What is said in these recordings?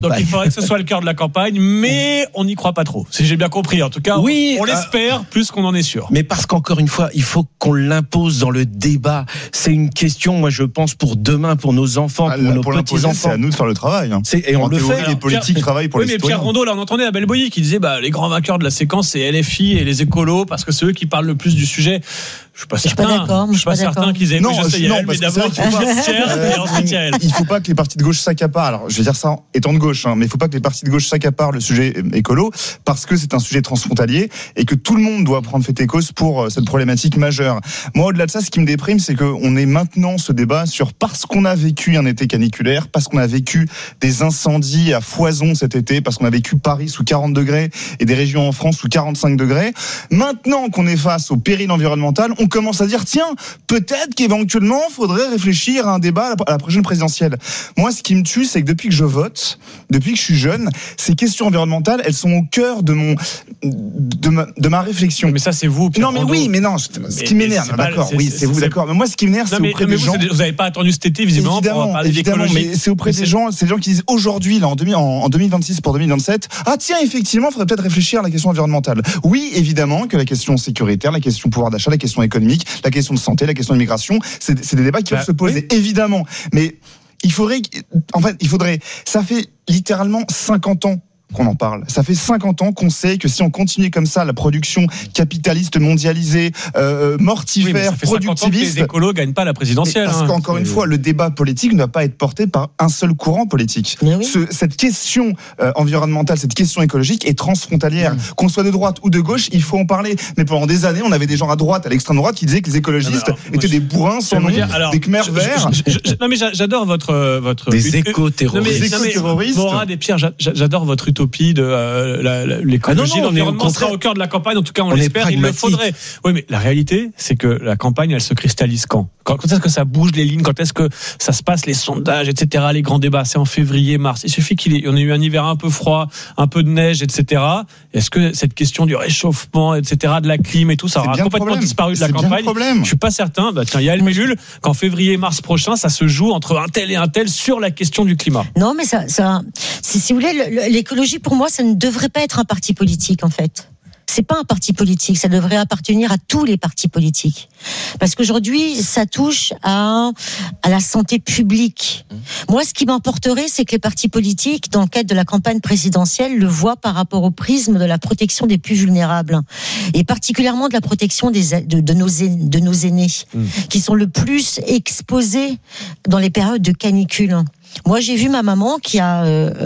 Donc il faudrait que ce soit le cœur de la campagne, mais on n'y croit pas trop. Si j'ai bien compris, en tout cas, oui, on l'espère plus qu'on en est sûr. Mais parce qu'encore une fois, il faut qu'on l'impose dans le débat. C'est une question, moi je pense, pour demain, pour nos enfants, pour nos petits-enfants. C'est à nous de faire le travail. Et on le fait. Les politiques travaillent pour les citoyens. Pierre Rondeau, là on entendait Abel Boilly qui disait les grands vainqueurs de la séquence, c'est LFI et les écolos, parce que c'est eux qui parlent le plus du sujet. Je suis pas certain qu'ils aient non, mais d'abord il faut pas que les partis de gauche s'accaparent. Alors je vais dire ça étant de gauche, mais il faut pas que les partis de gauche s'accaparent le sujet écolo, parce que c'est un sujet transfrontalier et que tout le monde doit prendre fait et cause pour cette problématique majeure. Moi, au-delà de ça, ce qui me déprime, c'est qu'on est maintenant ce débat sur, parce qu'on a vécu un été caniculaire, parce qu'on a vécu des incendies à foison cet été, parce qu'on a vécu Paris sous 40 degrés et des régions en France sous 45 degrés. Maintenant qu'on est face au péril environnemental, on commence à dire, tiens, peut-être qu'éventuellement, il faudrait réfléchir à un débat à la prochaine présidentielle. Moi, ce qui me tue, c'est que depuis que je vote, depuis que je suis jeune, ces questions environnementales, elles sont au cœur de ma réflexion. Mais ça, c'est vous, Pierre Rondeau. Ce qui m'énerve, c'est vous, d'accord. Mais moi, ce qui m'énerve, c'est auprès des gens. Vous n'avez pas attendu cet été, visiblement, pour parler d'écologie. Mais c'est auprès des gens, ces gens qui disent aujourd'hui, là, en 2026 pour 2027, ah tiens, effectivement, il faudrait peut-être réfléchir à la question environnementale. Oui, évidemment que la question sécuritaire, la question pouvoir d'achat, la question économique, la question de santé, la question d'immigration, c'est des débats qui peuvent se poser, évidemment. Mais il faudrait, ça fait littéralement 50 ans qu'on en parle. Ça fait 50 ans qu'on sait que si on continuait comme ça, la production capitaliste mondialisée, mortifère, productiviste, les écolos gagnent pas la présidentielle. Parce qu'encore une fois, le débat politique ne doit pas être porté par un seul courant politique. Cette question environnementale, cette question écologique est transfrontalière. Qu'on soit de droite ou de gauche, il faut en parler. Mais pendant des années, on avait des gens à droite, à l'extrême droite, qui disaient que les écologistes étaient des bourrins sans nom, des Khmers verts. Non mais j'adore votre des éco-terroristes. Morad et Pierre, j'adore votre utopie de l'écologie, l'environnement sera au cœur de la campagne, en tout cas on l'espère, il le faudrait. Oui, mais la réalité, c'est que la campagne, elle se cristallise quand est-ce que ça bouge les lignes, quand est-ce que ça se passe, les sondages, etc., les grands débats, c'est en février, mars. Il suffit qu'on ait eu un hiver un peu froid, un peu de neige, etc. Est-ce que cette question du réchauffement, etc., de la clim et tout, ça aura complètement disparu de la campagne? Je suis pas certain. Tiens, il y a El Mellul, qu'en février, mars prochain, ça se joue entre un tel et un tel sur la question du climat. Non, mais ça si vous voulez, l'écologie, pour moi, ça ne devrait pas être un parti politique, en fait. C'est pas un parti politique, ça devrait appartenir à tous les partis politiques. Parce qu'aujourd'hui, ça touche à la santé publique. Moi, ce qui m'emporterait, c'est que les partis politiques, dans le cadre de la campagne présidentielle, le voient par rapport au prisme de la protection des plus vulnérables. Et particulièrement de la protection de nos aînés, qui sont le plus exposés dans les périodes de canicule. Moi, j'ai vu ma maman, qui a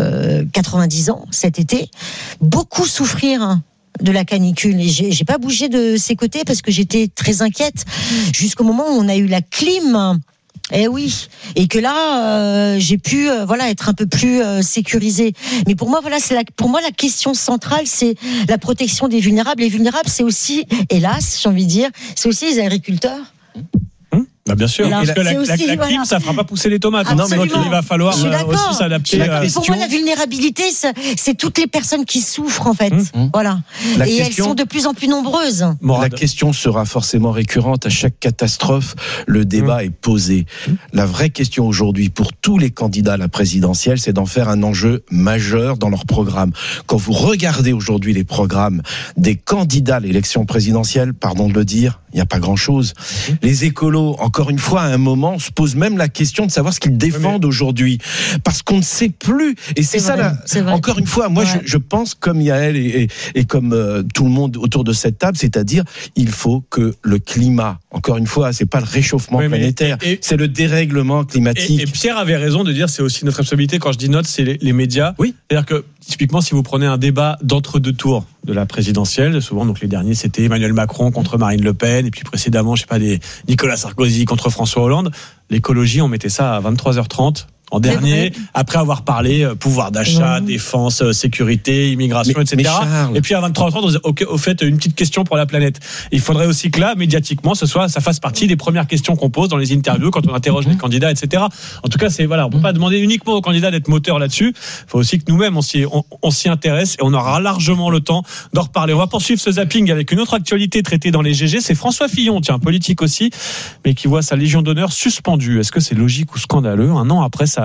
90 ans cet été, beaucoup souffrir de la canicule, et j'ai pas bougé de ses côtés parce que j'étais très inquiète jusqu'au moment où on a eu la clim. Eh oui, et que là j'ai pu être un peu plus sécurisée. Mais pour moi la question centrale, c'est la protection des vulnérables. Les vulnérables, c'est aussi, hélas, j'ai envie de dire, c'est aussi les agriculteurs. Bien sûr, parce que la clim, ça fera pas pousser les tomates. Non, mais donc il va falloir aussi s'adapter. Pour moi, la vulnérabilité, c'est toutes les personnes qui souffrent, en fait. Voilà. Et elles sont de plus en plus nombreuses. La question sera forcément récurrente. À chaque catastrophe, le débat est posé. La vraie question aujourd'hui, pour tous les candidats à la présidentielle, c'est d'en faire un enjeu majeur dans leur programme. Quand vous regardez aujourd'hui les programmes des candidats à l'élection présidentielle, pardon de le dire, il n'y a pas grand-chose. Les écolos, encore une fois, à un moment, on se pose même la question de savoir ce qu'ils défendent aujourd'hui. Parce qu'on ne sait plus. Et c'est ça, encore une fois, moi, je pense comme Yael et comme tout le monde autour de cette table, c'est-à-dire, il faut que le climat, encore une fois, c'est pas le réchauffement planétaire, c'est le dérèglement climatique. Et Pierre avait raison de dire, c'est aussi notre responsabilité. Quand je dis notre, c'est les médias. Oui. C'est-à-dire que, typiquement, si vous prenez un débat d'entre-deux tours de la présidentielle, souvent, donc les derniers, c'était Emmanuel Macron contre Marine Le Pen, et puis précédemment, des Nicolas Sarkozy contre François Hollande. L'écologie, on mettait ça à 23h30. En dernier, après avoir parlé pouvoir d'achat, défense, sécurité, immigration, etc. Et puis à 23h30, on disait, ok, au fait, une petite question pour la planète. Et il faudrait aussi que là, médiatiquement, ça fasse partie des premières questions qu'on pose dans les interviews quand on interroge les candidats, etc. En tout cas, on peut pas demander uniquement aux candidats d'être moteurs là-dessus. Il faut aussi que nous-mêmes, on s'y intéresse, et on aura largement le temps d'en reparler. On va poursuivre ce zapping avec une autre actualité traitée dans les GG. C'est François Fillon, politique aussi, mais qui voit sa Légion d'honneur suspendue. Est-ce que c'est logique ou scandaleux? Un an après sa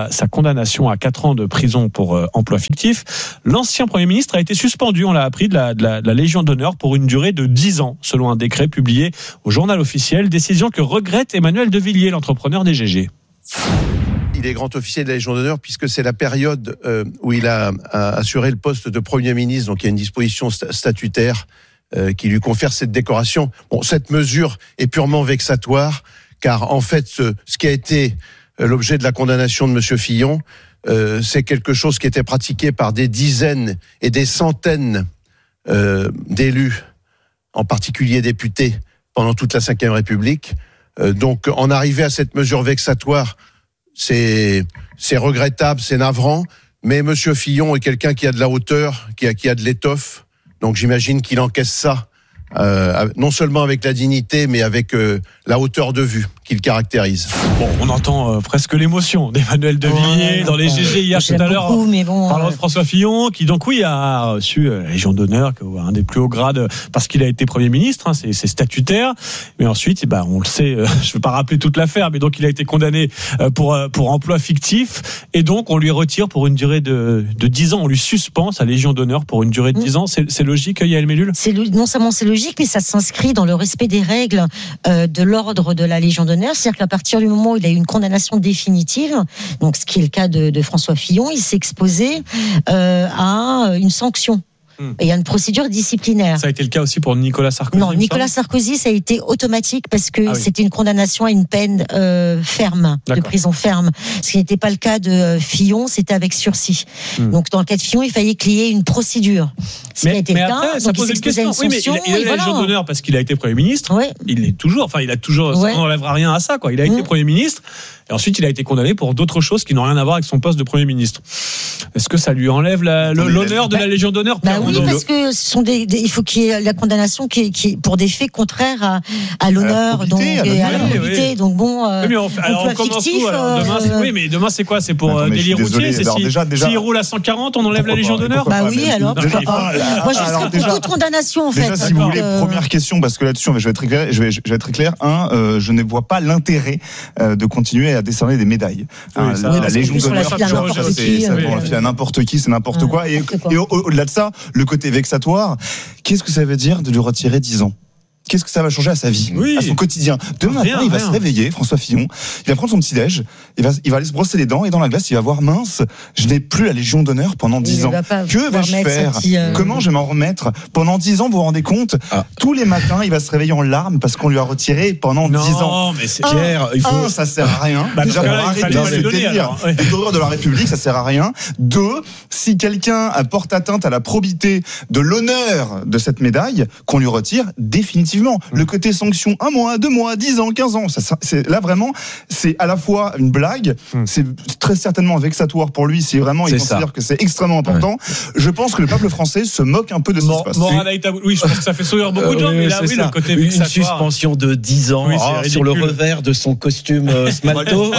sa condamnation à 4 ans de prison pour emploi fictif. L'ancien Premier ministre a été suspendu, on l'a appris, de la Légion d'honneur pour une durée de 10 ans, selon un décret publié au Journal officiel. Décision que regrette Emmanuel de Villiers, l'entrepreneur des GG. Il est grand officier de la Légion d'honneur puisque c'est la période où il a assuré le poste de Premier ministre. Donc il y a une disposition statutaire qui lui confère cette décoration. Bon, cette mesure est purement vexatoire car en fait ce qui a été l'objet de la condamnation de Monsieur Fillon, c'est quelque chose qui était pratiqué par des dizaines et des centaines d'élus, en particulier députés, pendant toute la Ve République. Donc en arriver à cette mesure vexatoire, c'est regrettable, c'est navrant, mais Monsieur Fillon est quelqu'un qui a de la hauteur, qui a de l'étoffe, donc j'imagine qu'il encaisse ça, non seulement avec la dignité, mais avec la hauteur de vue qui le caractérise. Bon, on entend presque l'émotion d'Emmanuel de Villiers dans les GG hier tout à l'heure. Parlant de François Fillon, qui donc a reçu la Légion d'honneur, un des plus hauts grades, parce qu'il a été Premier ministre, hein, c'est statutaire. Mais ensuite, on le sait, je ne veux pas rappeler toute l'affaire, mais donc il a été condamné pour emploi fictif, et donc on lui retire pour une durée de 10 ans, on lui suspend sa Légion d'honneur pour une durée de 10 ans. C'est logique, Yael Mellul ? Non seulement c'est logique, mais ça s'inscrit dans le respect des règles de l'ordre de la Légion d'honneur. C'est-à-dire qu'à partir du moment où il a eu une condamnation définitive, donc ce qui est le cas de François Fillon, il s'est exposé à une sanction. Et il y a une procédure disciplinaire. Ça a été le cas aussi pour Nicolas Sarkozy. Non, Nicolas Sarkozy, ça a été automatique parce que c'était une condamnation à une peine ferme, de prison ferme. Ce qui n'était pas le cas de Fillon, c'était avec sursis. Donc dans le cas de Fillon, il fallait qu'il y ait une procédure. Ce qui a été le cas. Après, ça pose une question. Oui, mais il a la Légion d'honneur parce qu'il a été Premier ministre. Oui. Il l'est toujours. Enfin, il a toujours. Ça n'enlèvera rien à ça, quoi. Il a été Premier ministre. Et ensuite, il a été condamné pour d'autres choses qui n'ont rien à voir avec son poste de Premier ministre. Est-ce que ça lui enlève l'honneur de la Légion d'honneur ? Oui, parce que ce sont il faut qu'il y ait la condamnation qui pour des faits contraires à l'honneur, et à la probité. Donc bon. Alors on commence où demain, demain c'est quoi ? C'est pour délit routier. S'il roule à 140, on enlève la Légion d'honneur ? Alors. Moi, je serais pour toute condamnation en fait. Déjà, si vous voulez, première question, parce que là-dessus, je vais être très clair. Je ne vois pas l'intérêt de continuer à décerner des médailles. La Légion d'honneur, ça fait à n'importe qui, c'est n'importe quoi. Et au-delà de ça, le côté vexatoire, qu'est-ce que ça veut dire de lui retirer 10 ans ? Qu'est-ce que ça va changer à sa vie, à son quotidien ? Demain matin, il va se réveiller, François Fillon, il va prendre son petit-déj, il va aller se brosser les dents, et dans la glace, il va voir, mince, je n'ai plus la Légion d'honneur pendant 10 ans. Que vais-je faire ? Comment je vais m'en remettre ? Pendant 10 ans, vous vous rendez compte ? Tous les matins, il va se réveiller en larmes parce qu'on lui a retiré pendant 10 ans. Non, mais c'est Pierre, il faut... ça sert à rien. Déjà, pour arrêter ce délire des horreurs de la République, ça sert à rien. 2, si quelqu'un porte atteinte à la probité de l'honneur de cette médaille, qu'on lui retire définitivement. Le côté sanction, 1 mois, 2 mois, 10 ans, 15 ans, là vraiment, c'est à la fois une blague, c'est très certainement vexatoire pour lui si vraiment il considère que c'est extrêmement important. Je pense que le peuple français se moque un peu de ce qui se passe. Oui, je pense que ça fait sourire beaucoup de gens, mais là, le côté vexatoire. Une suspension de 10 ans sur le revers de son costume Smalto.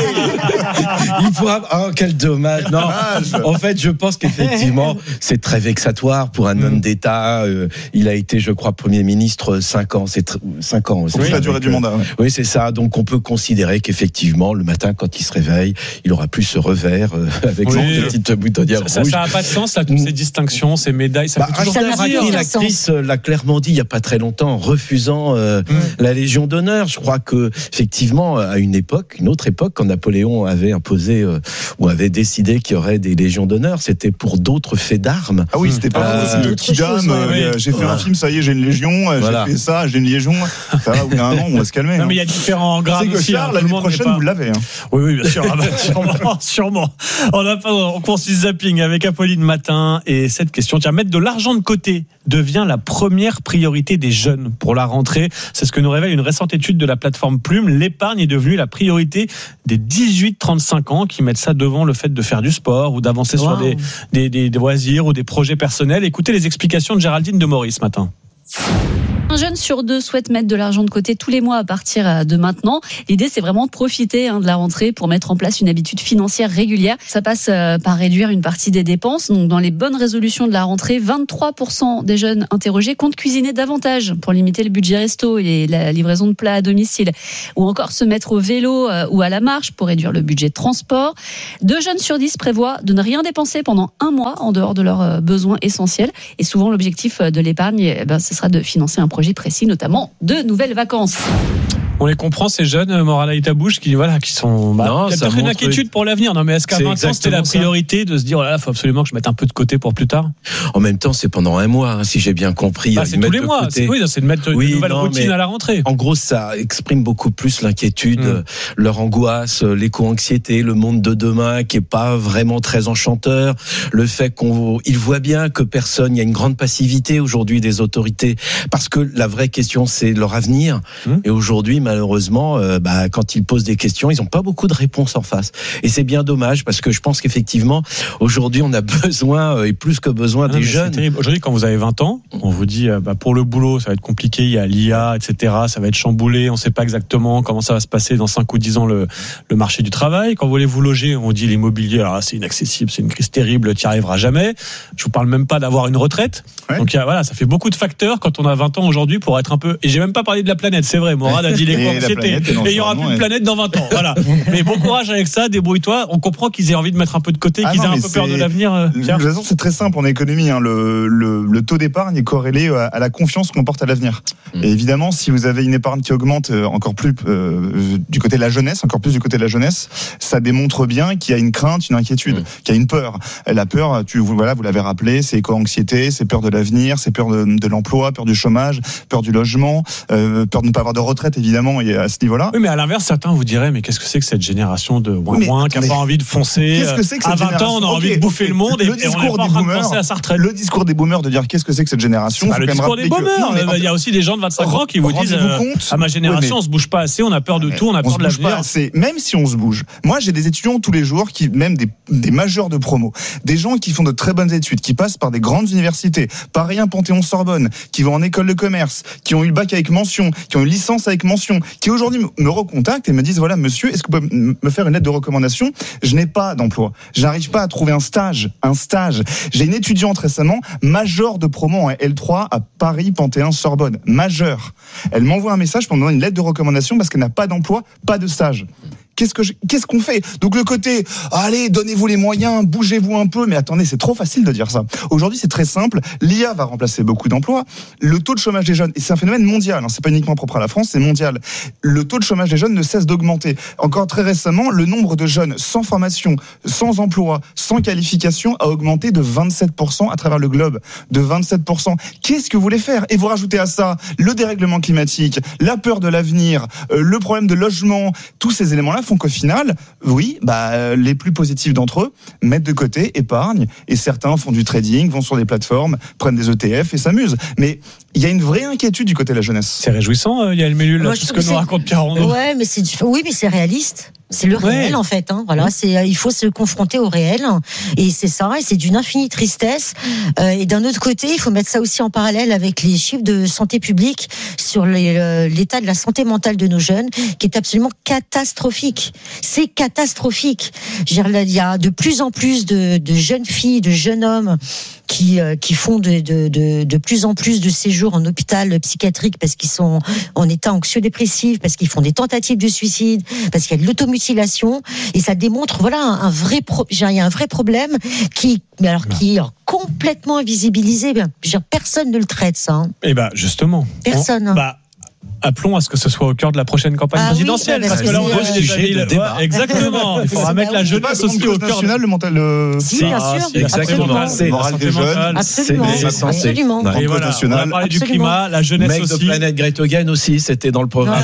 Il pourra... quel dommage. Non, en fait, je pense qu'effectivement, c'est très vexatoire pour un homme d'État. Il a été, je crois, Premier ministre 5 ans. C'est 5 ans. C'est la durée du mandat. Oui, c'est ça. Donc, on peut considérer qu'effectivement, le matin, quand il se réveille, il aura plus ce revers avec son petite boutonnière rouge. Ça n'a pas de sens, là, toutes ces distinctions, ces médailles. Ça fait toujours plaisir. L'actrice l'a clairement dit il n'y a pas très longtemps, en refusant la Légion d'honneur. Je crois que, effectivement, à une autre époque, quand Napoléon avait imposé ou avait décidé qu'il y aurait des Légions d'honneur, c'était pour d'autres faits d'armes. Ah oui, c'était pas Kidam, j'ai fait un film, ça y est, j'ai une Légion, j'ai fait ça, j'ai une Légion. Ça va, au bout d'un an, on va se calmer. Non, mais il y a différents grades aussi. Charles, l'année prochaine, vous l'avez. Oui, bien sûr. Sûrement. On poursuit zapping avec Apolline Matin et cette question. Tiens, mettre de l'argent de côté devient la première priorité des jeunes pour la rentrée. C'est ce que nous révèle une récente étude de la plateforme Plume. L'épargne est devenue la priorité des 18-35 ans qui mettent ça devant le fait de faire du sport ou d'avancer sur des loisirs ou des projets personnels. Écoutez les explications de Géraldine de Maurice ce matin. Un jeune sur 2 souhaite mettre de l'argent de côté tous les mois à partir de maintenant. L'idée, c'est vraiment de profiter de la rentrée pour mettre en place une habitude financière régulière. Ça passe par réduire une partie des dépenses. Donc, dans les bonnes résolutions de la rentrée, 23% des jeunes interrogés comptent cuisiner davantage pour limiter le budget resto et la livraison de plats à domicile. Ou encore se mettre au vélo ou à la marche pour réduire le budget de transport. 2 jeunes sur 10 prévoient de ne rien dépenser pendant un mois en dehors de leurs besoins essentiels. Et souvent, l'objectif de l'épargne, ce sera de financer un projet précis, notamment de nouvelles vacances. On les comprend, ces jeunes, Morala Itabouche, qui sont, il y a peut-être une inquiétude pour l'avenir. Non, mais est-ce qu'à 20 ans, c'était la priorité de se dire, il faut absolument que je mette un peu de côté pour plus tard? En même temps, c'est pendant un mois, si j'ai bien compris. C'est tous les mois. C'est de mettre une nouvelle routine à la rentrée. En gros, ça exprime beaucoup plus l'inquiétude, leur angoisse, l'éco-anxiété, le monde de demain qui est pas vraiment très enchanteur. Le fait ils voient bien que il y a une grande passivité aujourd'hui des autorités. Parce que la vraie question, c'est leur avenir. Et aujourd'hui, malheureusement, quand ils posent des questions, ils n'ont pas beaucoup de réponses en face. Et c'est bien dommage parce que je pense qu'effectivement, aujourd'hui, on a besoin, et plus que besoin, des jeunes. C'est terrible. Aujourd'hui, quand vous avez 20 ans, on vous dit, pour le boulot, ça va être compliqué, il y a l'IA, etc., ça va être chamboulé, on ne sait pas exactement comment ça va se passer dans 5 ou 10 ans le marché du travail. Quand vous voulez vous loger, on vous dit l'immobilier, alors c'est inaccessible, c'est une crise terrible, tu n'y arriveras jamais. Je vous parle même pas d'avoir une retraite. Ouais. Donc ça fait beaucoup de facteurs quand on a 20 ans aujourd'hui pour être un peu, et j'ai même pas parlé de la planète, c'est vrai, Morad a dit l'éco-anxiété, et il y aura plus de planète dans 20 ans. Voilà. Mais bon courage avec ça, débrouille-toi. On comprend qu'ils aient envie de mettre un peu de côté, qu'ils aient un peu peur de l'avenir. De toute façon, c'est très simple en économie. Le taux d'épargne est corrélé à la confiance qu'on porte à l'avenir. Et évidemment, si vous avez une épargne qui augmente encore plus du côté de la jeunesse, ça démontre bien qu'il y a une crainte, une inquiétude, qu'il y a une peur. La peur, vous l'avez rappelé, c'est éco-anxiété, c'est peur de l'avenir, c'est peur de l'emploi, peur du chômage, peur du logement, peur de ne pas avoir de retraite, évidemment, et à ce niveau-là. Oui, mais à l'inverse, certains vous diraient, mais qu'est-ce que c'est que cette génération de ouin-ouin qui n'a pas envie de foncer? Qu'est-ce que c'est que cette à 20 ans, on a envie de bouffer le monde et on n'est pas en train de penser à sa retraite. Le discours des boomers de dire qu'est-ce que c'est que cette génération? Le discours des boomers. Il y a aussi des gens de 25 ans qui vous disent, à ma génération, on se bouge pas assez, on a peur de tout, on a peur de l'avenir. Même si on se bouge. Moi, j'ai des étudiants tous les jours même des majeurs de promo, des gens qui font de très bonnes études, qui passent par des grandes universités, Paris 1, Panthéon, Sorbonne, qui vont en école de commerce, qui ont eu le bac avec mention, qui ont une licence avec mention, qui aujourd'hui me recontactent et me disent, voilà, monsieur, est-ce que vous pouvez me faire une lettre de recommandation? Je n'ai pas d'emploi. J'arrive pas à trouver un stage. J'ai une étudiante récemment, majeure de promo en L3 à Paris, Panthéon, Sorbonne. Majeure. Elle m'envoie un message pour me donner une lettre de recommandation parce qu'elle n'a pas d'emploi, pas de stage. Qu'est-ce qu'on fait? Donc le côté, allez, donnez-vous les moyens, bougez-vous un peu, mais attendez, c'est trop facile de dire ça. Aujourd'hui, c'est très simple. L'IA va remplacer beaucoup d'emplois. Le taux de chômage des jeunes, et c'est un phénomène mondial, c'est pas uniquement propre à la France, c'est mondial. Le taux de chômage des jeunes ne cesse d'augmenter. Encore très récemment, le nombre de jeunes sans formation, sans emploi, sans qualification a augmenté de 27% à travers le globe. De 27%. Qu'est-ce que vous voulez faire? Et vous rajoutez à ça le dérèglement climatique, la peur de l'avenir, le problème de logement, tous ces éléments-là font qu'au final, les plus positifs d'entre eux mettent de côté, épargnent, et certains font du trading, vont sur des plateformes, prennent des ETF et s'amusent. Mais il y a une vraie inquiétude du côté de la jeunesse. C'est réjouissant, Yael Mellul, tout ce que nous raconte Pierre Rondeau. Ouais, mais c'est réaliste. C'est le réel en fait. Voilà, il faut se confronter au réel, et c'est ça. Et c'est d'une infinie tristesse. Et d'un autre côté, il faut mettre ça aussi en parallèle avec les chiffres de santé publique sur l'état de la santé mentale de nos jeunes, qui est absolument catastrophique. C'est catastrophique. Il y a de plus en plus de jeunes filles, de jeunes hommes qui font de plus en plus de séjours en hôpital psychiatrique parce qu'ils sont en état anxio-dépressif, parce qu'ils font des tentatives de suicide, parce qu'il y a de l'automutilation, et ça démontre il y a un vrai problème qui est complètement invisibilisé. Personne ne le traite, ça. Et justement. Personne. Appelons à ce que ce soit au cœur de la prochaine campagne présidentielle, parce que là on a sujet de débat. Exactement. Il faudra mettre la jeunesse aussi au cœur national, le mental. Si, bien sûr. Exactement. C'est moral des jeunes. Absolument. Et voilà, on a parlé du climat, la jeunesse aussi. Mec de Planète Greta Thunberg aussi, c'était dans le programme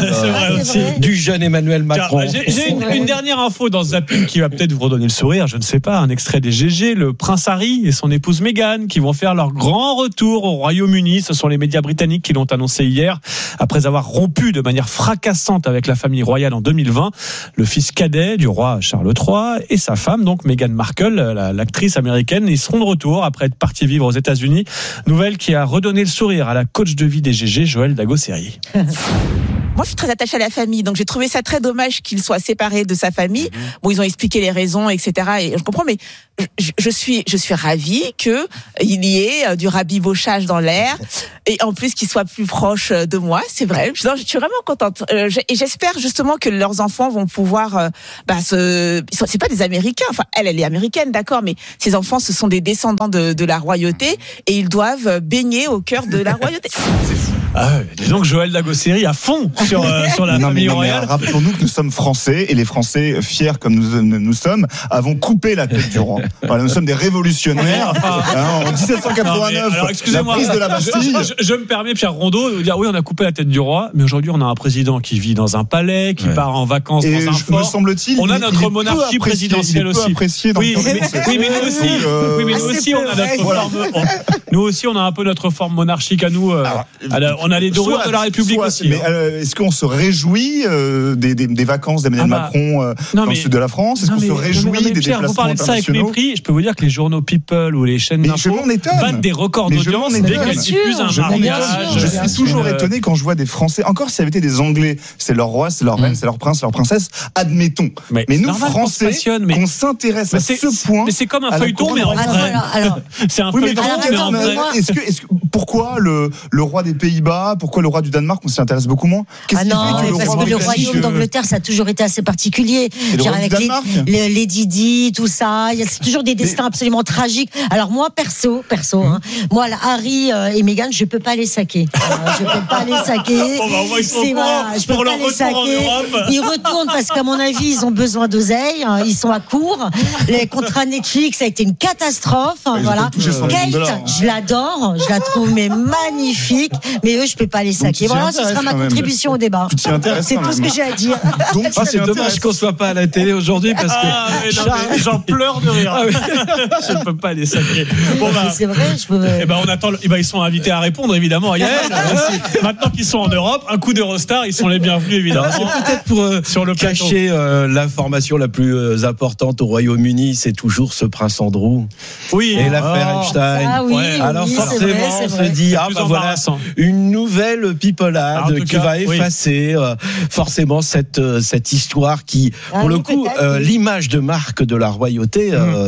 du jeune Emmanuel Macron. J'ai une dernière info dans Zapping qui va peut-être vous redonner le sourire, je ne sais pas, un extrait des GG, le prince Harry et son épouse Meghan qui vont faire leur grand retour au Royaume-Uni. Ce sont les médias britanniques qui l'ont annoncé hier, après avoir avoir rompu de manière fracassante avec la famille royale en 2020. Le fils cadet du roi Charles III et sa femme, donc Meghan Markle, l'actrice américaine, ils seront de retour après être partis vivre aux États-Unis. Nouvelle qui a redonné le sourire à la coach de vie des GG, Joëlle Dagosseri. Moi, je suis très attachée à la famille, donc j'ai trouvé ça très dommage qu'il soit séparé de sa famille. Bon, ils ont expliqué les raisons, etc. Et je comprends, mais je suis ravie que il y ait du rabibochage dans l'air et en plus qu'il soit plus proche de moi. C'est vrai. Je suis vraiment contente. Et j'espère justement que leurs enfants vont pouvoir. C'est pas des Américains. Enfin, elle est américaine, d'accord, mais ces enfants, ce sont des descendants de la royauté et ils doivent baigner au cœur de la royauté. Disons que Joëlle Dagosseri à fond sur la famille royale. Rappelons-nous que nous sommes français et les Français, fiers comme nous sommes, avons coupé la tête du roi. Voilà, nous sommes des révolutionnaires. En 1789, la prise de la Bastille. Je me permets, Pierre Rondeau, de dire oui, on a coupé la tête du roi, mais aujourd'hui on a un président qui vit dans un palais, qui part en vacances dans un fort. Me semble-t-il, on a notre monarchie présidentielle aussi. Oui, mais nous aussi, on a notre forme. Nous aussi, on a un peu notre forme monarchique à nous. On a les dorures de la République aussi. Mais est-ce qu'on se réjouit des vacances d'Emmanuel Macron dans le sud de la France? Est-ce qu'on se réjouit des déplacements vous parlez de ça avec mépris. Je peux vous dire que les journaux People ou les chaînes d'infos battent des records d'audience dès qu'elles diffusent un mariage. Je suis toujours étonné quand je vois des Français, encore si ça avait été des Anglais, c'est leur roi, c'est leur reine, c'est leur prince, leur princesse, admettons. Mais nous, Français, on s'intéresse à ce point. Mais c'est comme un feuilleton, mais en vrai. C'est un feuilleton, mais en vrai. Pourquoi le roi des Pays-Bas, pourquoi le roi du Danemark, on s'y intéresse beaucoup moins? Parce que le royaume d'Angleterre, ça a toujours été assez particulier. Avec les Didi, tout ça, c'est toujours des destins absolument tragiques. Alors moi, perso, moi, Harry et Meghan, je peux pas les saquer. Je peux pas les saquer. Je peux pas les saquer. Ils retournent parce qu'à mon avis, ils ont besoin d'oseille. Ils sont à court. Les contrats Netflix, ça a été une catastrophe. Voilà. Kate, je l'adore, je la trouve mais magnifique. Mais eux, je peux pas les saquer. Voilà, ce sera ma contribution au débat. C'est tout ce que j'ai à dire. C'est dommage qu'on soit pas à la télé aujourd'hui parce que j'en pleure de rire. Je ne peux pas les saquer. C'est vrai, je peux. On attend. Ils sont invités à répondre évidemment. Maintenant qu'ils sont en Europe, un coup d'Eurostar, ils sont les bienvenus évidemment. C'est peut-être pour sur le cacher l'information la plus importante au Royaume-Uni, c'est toujours ce prince Andrew. Oui. Et l'affaire Epstein. Alors forcément, on se dit voilà une nouvelle pipolade qui va effacer forcément cette histoire qui, pour le coup, l'image de marque de la royauté,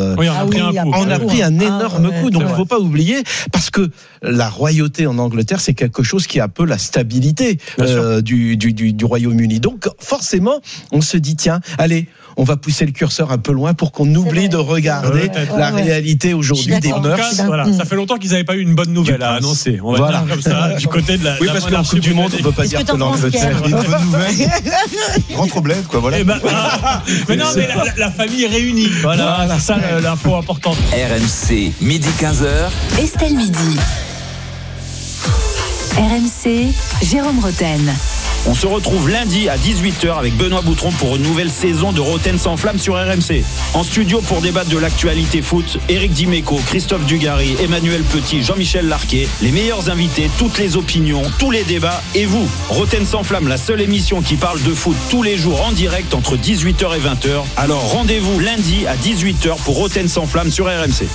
on a pris un énorme coup. Donc il ne faut pas oublier, parce que la royauté en Angleterre, c'est quelque chose qui a un peu la stabilité du Royaume-Uni. Donc forcément, on se dit tiens, allez, on va pousser le curseur un peu loin pour qu'on oublie de regarder la réalité aujourd'hui des mœurs. Voilà. Ça fait longtemps qu'ils n'avaient pas eu une bonne nouvelle à annoncer. On va dire comme ça, du côté de la. Oui, parce qu'en Coupe du Monde, on ne peut pas dire que l'Angleterre est une bonne nouvelle. Rentre au bled, quoi. Voilà. Mais non, mais la famille est réunie. Voilà, c'est ça l'info importante. RMC, midi 15h. Estelle Midi. RMC, Jérôme Rotten. On se retrouve lundi à 18h avec Benoît Boutron pour une nouvelle saison de Rotten sans flamme sur RMC. En studio pour débattre de l'actualité foot, Éric Dimeco, Christophe Dugarry, Emmanuel Petit, Jean-Michel Larquet, les meilleurs invités, toutes les opinions, tous les débats et vous. Rotten sans flamme, la seule émission qui parle de foot tous les jours en direct entre 18h et 20h. Alors rendez-vous lundi à 18h pour Rotten sans flamme sur RMC.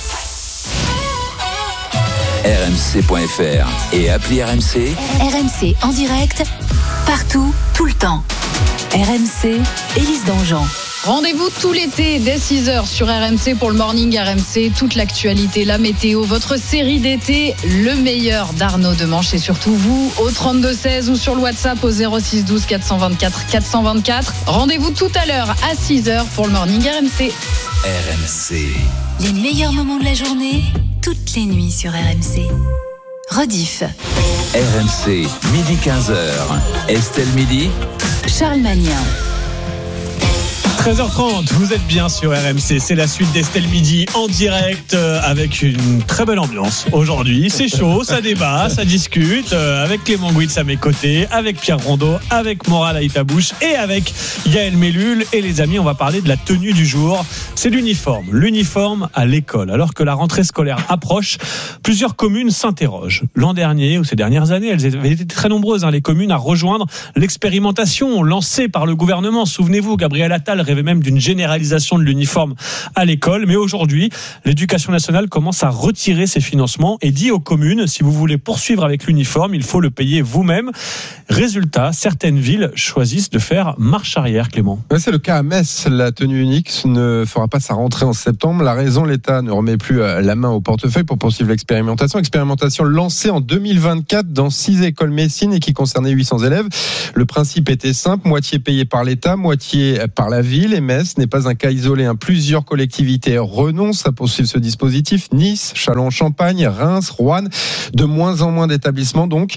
RMC.fr et appli RMC. RMC en direct, partout, tout le temps. RMC, Élise Dangean. Rendez-vous tout l'été dès 6h sur RMC pour le Morning RMC. Toute l'actualité, la météo, votre série d'été, le meilleur d'Arnaud Demanche et surtout vous au 32-16 ou sur le WhatsApp au 06 12 424 424. Rendez-vous tout à l'heure à 6h pour le Morning RMC. RMC. Les meilleurs moments de la journée, toutes les nuits sur RMC. Rediff. RMC, midi 15h. Estelle Midi. Charles Magnien. 13h30, vous êtes bien sur RMC, c'est la suite d'Estelle Midi en direct avec une très belle ambiance aujourd'hui. C'est chaud, ça débat, ça discute avec Clément Gouitz à mes côtés, avec Pierre Rondeau, avec Morad Aïtabouche et avec Yael Mellul. Et les amis, on va parler de la tenue du jour. C'est l'uniforme à l'école. Alors que la rentrée scolaire approche, plusieurs communes s'interrogent. L'an dernier ou ces dernières années, elles avaient été très nombreuses, les communes à rejoindre l'expérimentation lancée par le gouvernement. Souvenez-vous, Gabriel Attal rêvait même d'une généralisation de l'uniforme à l'école. Mais aujourd'hui, l'éducation nationale commence à retirer ses financements et dit aux communes, si vous voulez poursuivre avec l'uniforme, il faut le payer vous-même. Résultat, certaines villes choisissent de faire marche arrière, Clément. Ouais, c'est le cas à Metz. La tenue unique ne fera pas sa rentrée en septembre. La raison, l'État ne remet plus la main au portefeuille pour poursuivre l'expérimentation. Expérimentation lancée en 2024 dans 6 écoles messines et qui concernait 800 élèves. Le principe était simple, moitié payé par l'État, moitié par la ville. Et Metz n'est pas un cas isolé. Plusieurs collectivités renoncent à poursuivre ce dispositif. Nice, Châlons-en-Champagne, Reims, Roanne. De moins en moins d'établissements. Donc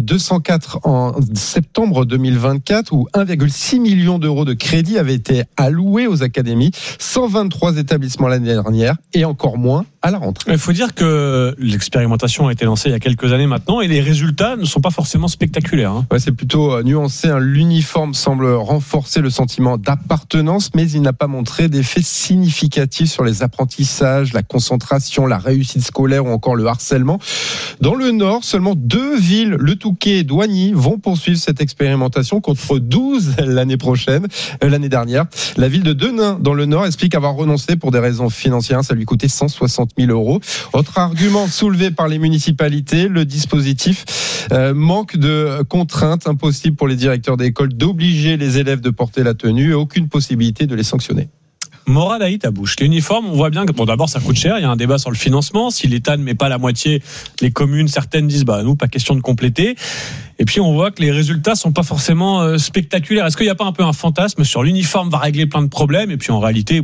204 en septembre 2024 où 1,6 million d'euros de crédit avaient été alloués aux académies. 123 établissements l'année dernière et encore moins à la rentrée. Il faut dire que l'expérimentation a été lancée il y a quelques années maintenant et les résultats ne sont pas forcément spectaculaires. Ouais, c'est plutôt nuancé. L'uniforme semble renforcer le sentiment d'appartenance, mais il n'a pas montré d'effet significatif sur les apprentissages, la concentration, la réussite scolaire ou encore le harcèlement. Dans le Nord, seulement 2 villes, Le Touquet et Douagny, vont poursuivre cette expérimentation contre 12 l'année dernière. La ville de Denain, dans le Nord, explique avoir renoncé pour des raisons financières. Ça lui coûtait 160 000 euros. Autre argument soulevé par les municipalités, le dispositif manque de contraintes, impossible pour les directeurs d'école d'obliger les élèves de porter la tenue et aucune possibilité de les sanctionner. Morad Aïtabouche, l'uniforme, on voit bien que d'abord ça coûte cher, il y a un débat sur le financement, si l'État ne met pas la moitié, les communes, certaines disent nous pas question de compléter. Et puis on voit que les résultats sont pas forcément spectaculaires. Est-ce qu'il n'y a pas un peu un fantasme sur l'uniforme va régler plein de problèmes et puis en réalité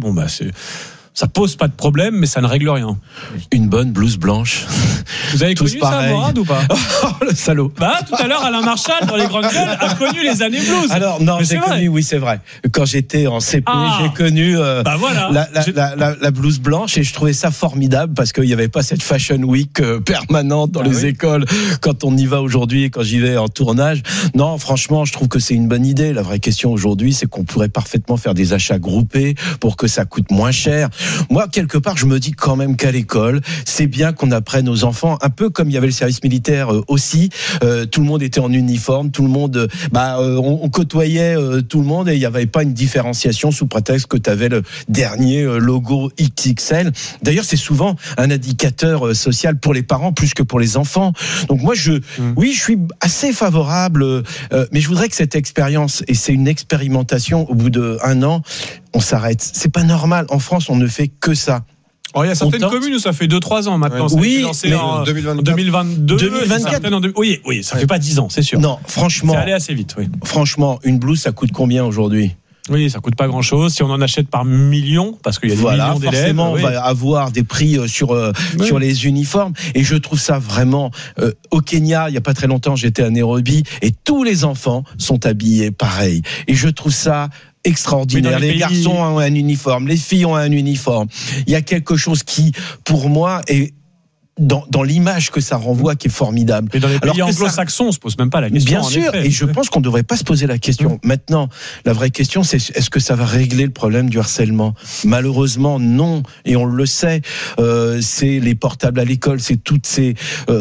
ça pose pas de problème, mais ça ne règle rien. Une bonne blouse blanche. Vous avez connu ça, Morad, ou pas? Oh, le salaud. Tout à l'heure, Alain Marchal, dans les grandes gueules, a connu les années blues. Alors, non, j'ai connu, oui, c'est vrai. Quand j'étais en CP, j'ai connu la blouse blanche et je trouvais ça formidable parce qu'il n'y avait pas cette fashion week permanente dans les écoles quand on y va aujourd'hui et quand j'y vais en tournage. Non, franchement, je trouve que c'est une bonne idée. La vraie question aujourd'hui, c'est qu'on pourrait parfaitement faire des achats groupés pour que ça coûte moins cher. Moi, quelque part, je me dis quand même qu'à l'école, c'est bien qu'on apprenne aux enfants, un peu comme il y avait le service militaire aussi. Tout le monde était en uniforme, tout le monde, on côtoyait tout le monde et il n'y avait pas une différenciation sous prétexte que tu avais le dernier logo XXL. D'ailleurs, c'est souvent un indicateur social pour les parents plus que pour les enfants. Donc moi, je suis assez favorable, mais je voudrais que cette expérience, et c'est une expérimentation au bout d'1 an, on s'arrête. C'est pas normal. En France, on ne fait que ça. Il y a certaines communes où ça fait 2-3 ans maintenant. Ça a été lancé en 2022. 2024. Oui, ça fait pas 10 ans, c'est sûr. Non, franchement. C'est allé assez vite, oui. Franchement, une blouse, ça coûte combien aujourd'hui ? Oui, ça coûte pas grand-chose. Si on en achète par millions, parce qu'il y a des millions d'élèves. Forcément, on va avoir des prix sur les uniformes. Et je trouve ça vraiment. Au Kenya, il y a pas très longtemps, j'étais à Nairobi et tous les enfants sont habillés pareil. Et je trouve ça extraordinaire. Les garçons ont un uniforme, les filles ont un uniforme. Il y a quelque chose qui, pour moi, est dans l'image que ça renvoie qui est formidable. Mais dans les pays anglo-saxons, on se pose même pas la question. Bien sûr, et je pense qu'on ne devrait pas se poser la question. Maintenant, la vraie question, c'est est-ce que ça va régler le problème du harcèlement ? Malheureusement, non, et on le sait. C'est les portables à l'école, c'est toutes ces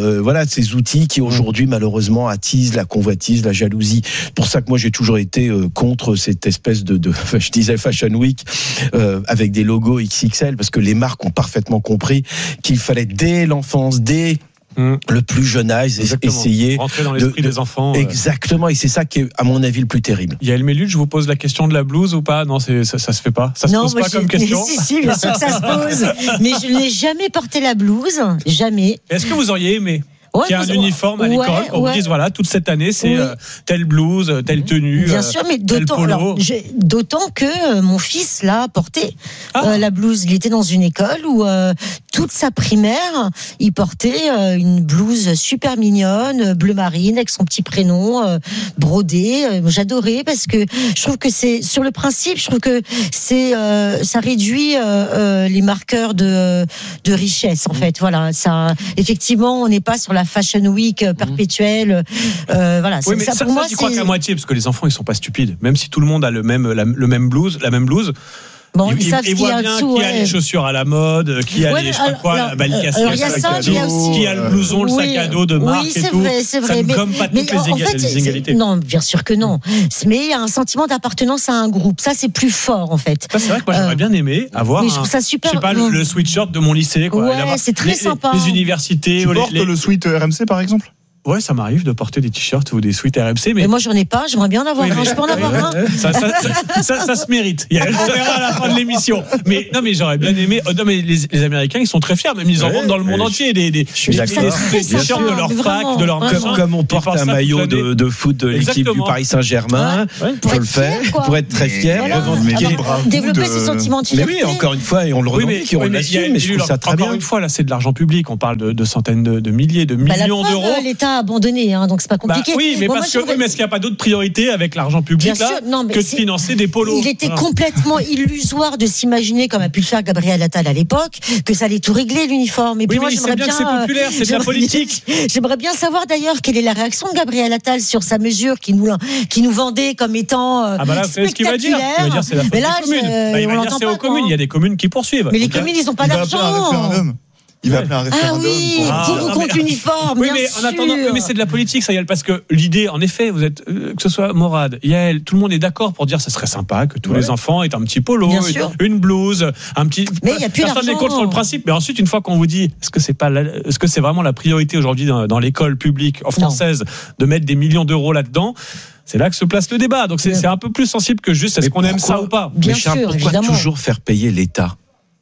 outils qui aujourd'hui, malheureusement, attisent la convoitise, la jalousie. C'est pour ça que moi, j'ai toujours été contre cette espèce de je disais Fashion Week avec des logos XXL, parce que les marques ont parfaitement compris qu'il fallait dès l'enfance, dès le plus jeune âge, essayer rentrer dans l'esprit des enfants. Exactement, et c'est ça qui est, à mon avis, le plus terrible. Yael Mellul, je vous pose la question de la blouse ou pas ? Non, ça se fait pas. Ça se pose pas comme question. Si, bien sûr que ça se pose. Mais je n'ai jamais porté la blouse, jamais. Est-ce que vous auriez aimé ? Ouais, qui a un uniforme à l'école, on vous dise voilà, toute cette année c'est telle blouse, telle tenue, bien sûr, mais tel polo. D'autant que mon fils l'a porté la blouse. Il était dans une école où toute sa primaire, il portait une blouse super mignonne, bleu marine, avec son petit prénom brodé. J'adorais parce que je trouve que c'est sur le principe, je trouve que c'est ça réduit les marqueurs de richesse en fait. Voilà, ça effectivement, on n'est pas sur la Fashion Week perpétuelle. Voilà, oui, mais ça pour moi, j'y crois qu'à moitié, parce que les enfants, ils sont pas stupides. Même si tout le monde a la même blouse. Bon, ils voient bien qui a les chaussures à la mode, qui a les, je sais pas quoi, la balicasque, qui a le blouson, le sac à dos de marque et tout. C'est vrai. Ça ne gomme pas toutes les inégalités. Non, bien sûr que non. Mais il y a un sentiment d'appartenance à un groupe. Ça, c'est plus fort, en fait. Ça, c'est vrai que moi, j'aurais bien aimé avoir je trouve ça super, je sais pas, le sweatshirt de mon lycée, quoi. Ouais, c'est très sympa. Les universités. Tu portes le sweat RMC, par exemple? Ouais, ça m'arrive de porter des t-shirts ou des sweats RMC, mais moi j'en ai pas, j'aimerais bien en avoir un. Je peux en avoir un. Ça se mérite. On verra à la fin de l'émission. Mais non, mais j'aurais bien aimé. Non, mais les Américains, ils sont très fiers, même ils en vendent dans le monde entier des t-shirts de leur fac, de leur machin. Comme on porte un maillot de foot de l'équipe du Paris Saint-Germain, je le fais pour être très fier, développer ce sentiment de fierté. Mais oui, encore une fois, et on le revendique, on l'assume, mais je trouve ça très bien. Encore une fois, là, c'est de l'argent public. On parle de centaines de milliers, de millions d'euros. Abandonné, donc c'est pas compliqué. Oui, mais parce que mais est-ce qu'il n'y a pas d'autre priorité avec l'argent public là que de financer des polos? Il était complètement illusoire de s'imaginer, comme a pu le faire Gabriel Attal à l'époque, que ça allait tout régler l'uniforme. Et puis moi, j'aimerais bien. C'est populaire, c'est de la politique. J'aimerais bien savoir d'ailleurs quelle est la réaction de Gabriel Attal sur sa mesure qui nous vendait comme étant c'est ce qu'il va dire. Il va dire c'est la faute des communes. Il va dire c'est aux communes. Il y a des communes qui poursuivent. Mais les communes, ils n'ont pas d'argent. Il va appeler un référendum. Pour ou contre l'uniforme. Oui, mais en attendant, c'est de la politique, ça y est, parce que l'idée, en effet, vous êtes, que ce soit Morad, Yael, tout le monde est d'accord pour dire que ça serait sympa que tous les enfants aient un petit polo, une blouse, un petit. Mais il y a plus personne n'est contre sur le principe, mais ensuite, une fois qu'on vous dit, est-ce que c'est vraiment la priorité aujourd'hui dans l'école publique française de mettre des millions d'euros là-dedans? C'est là que se place le débat. Donc c'est un peu plus sensible que juste est-ce qu'on aime ça ou pas. Bien sûr, pourquoi toujours faire payer l'État?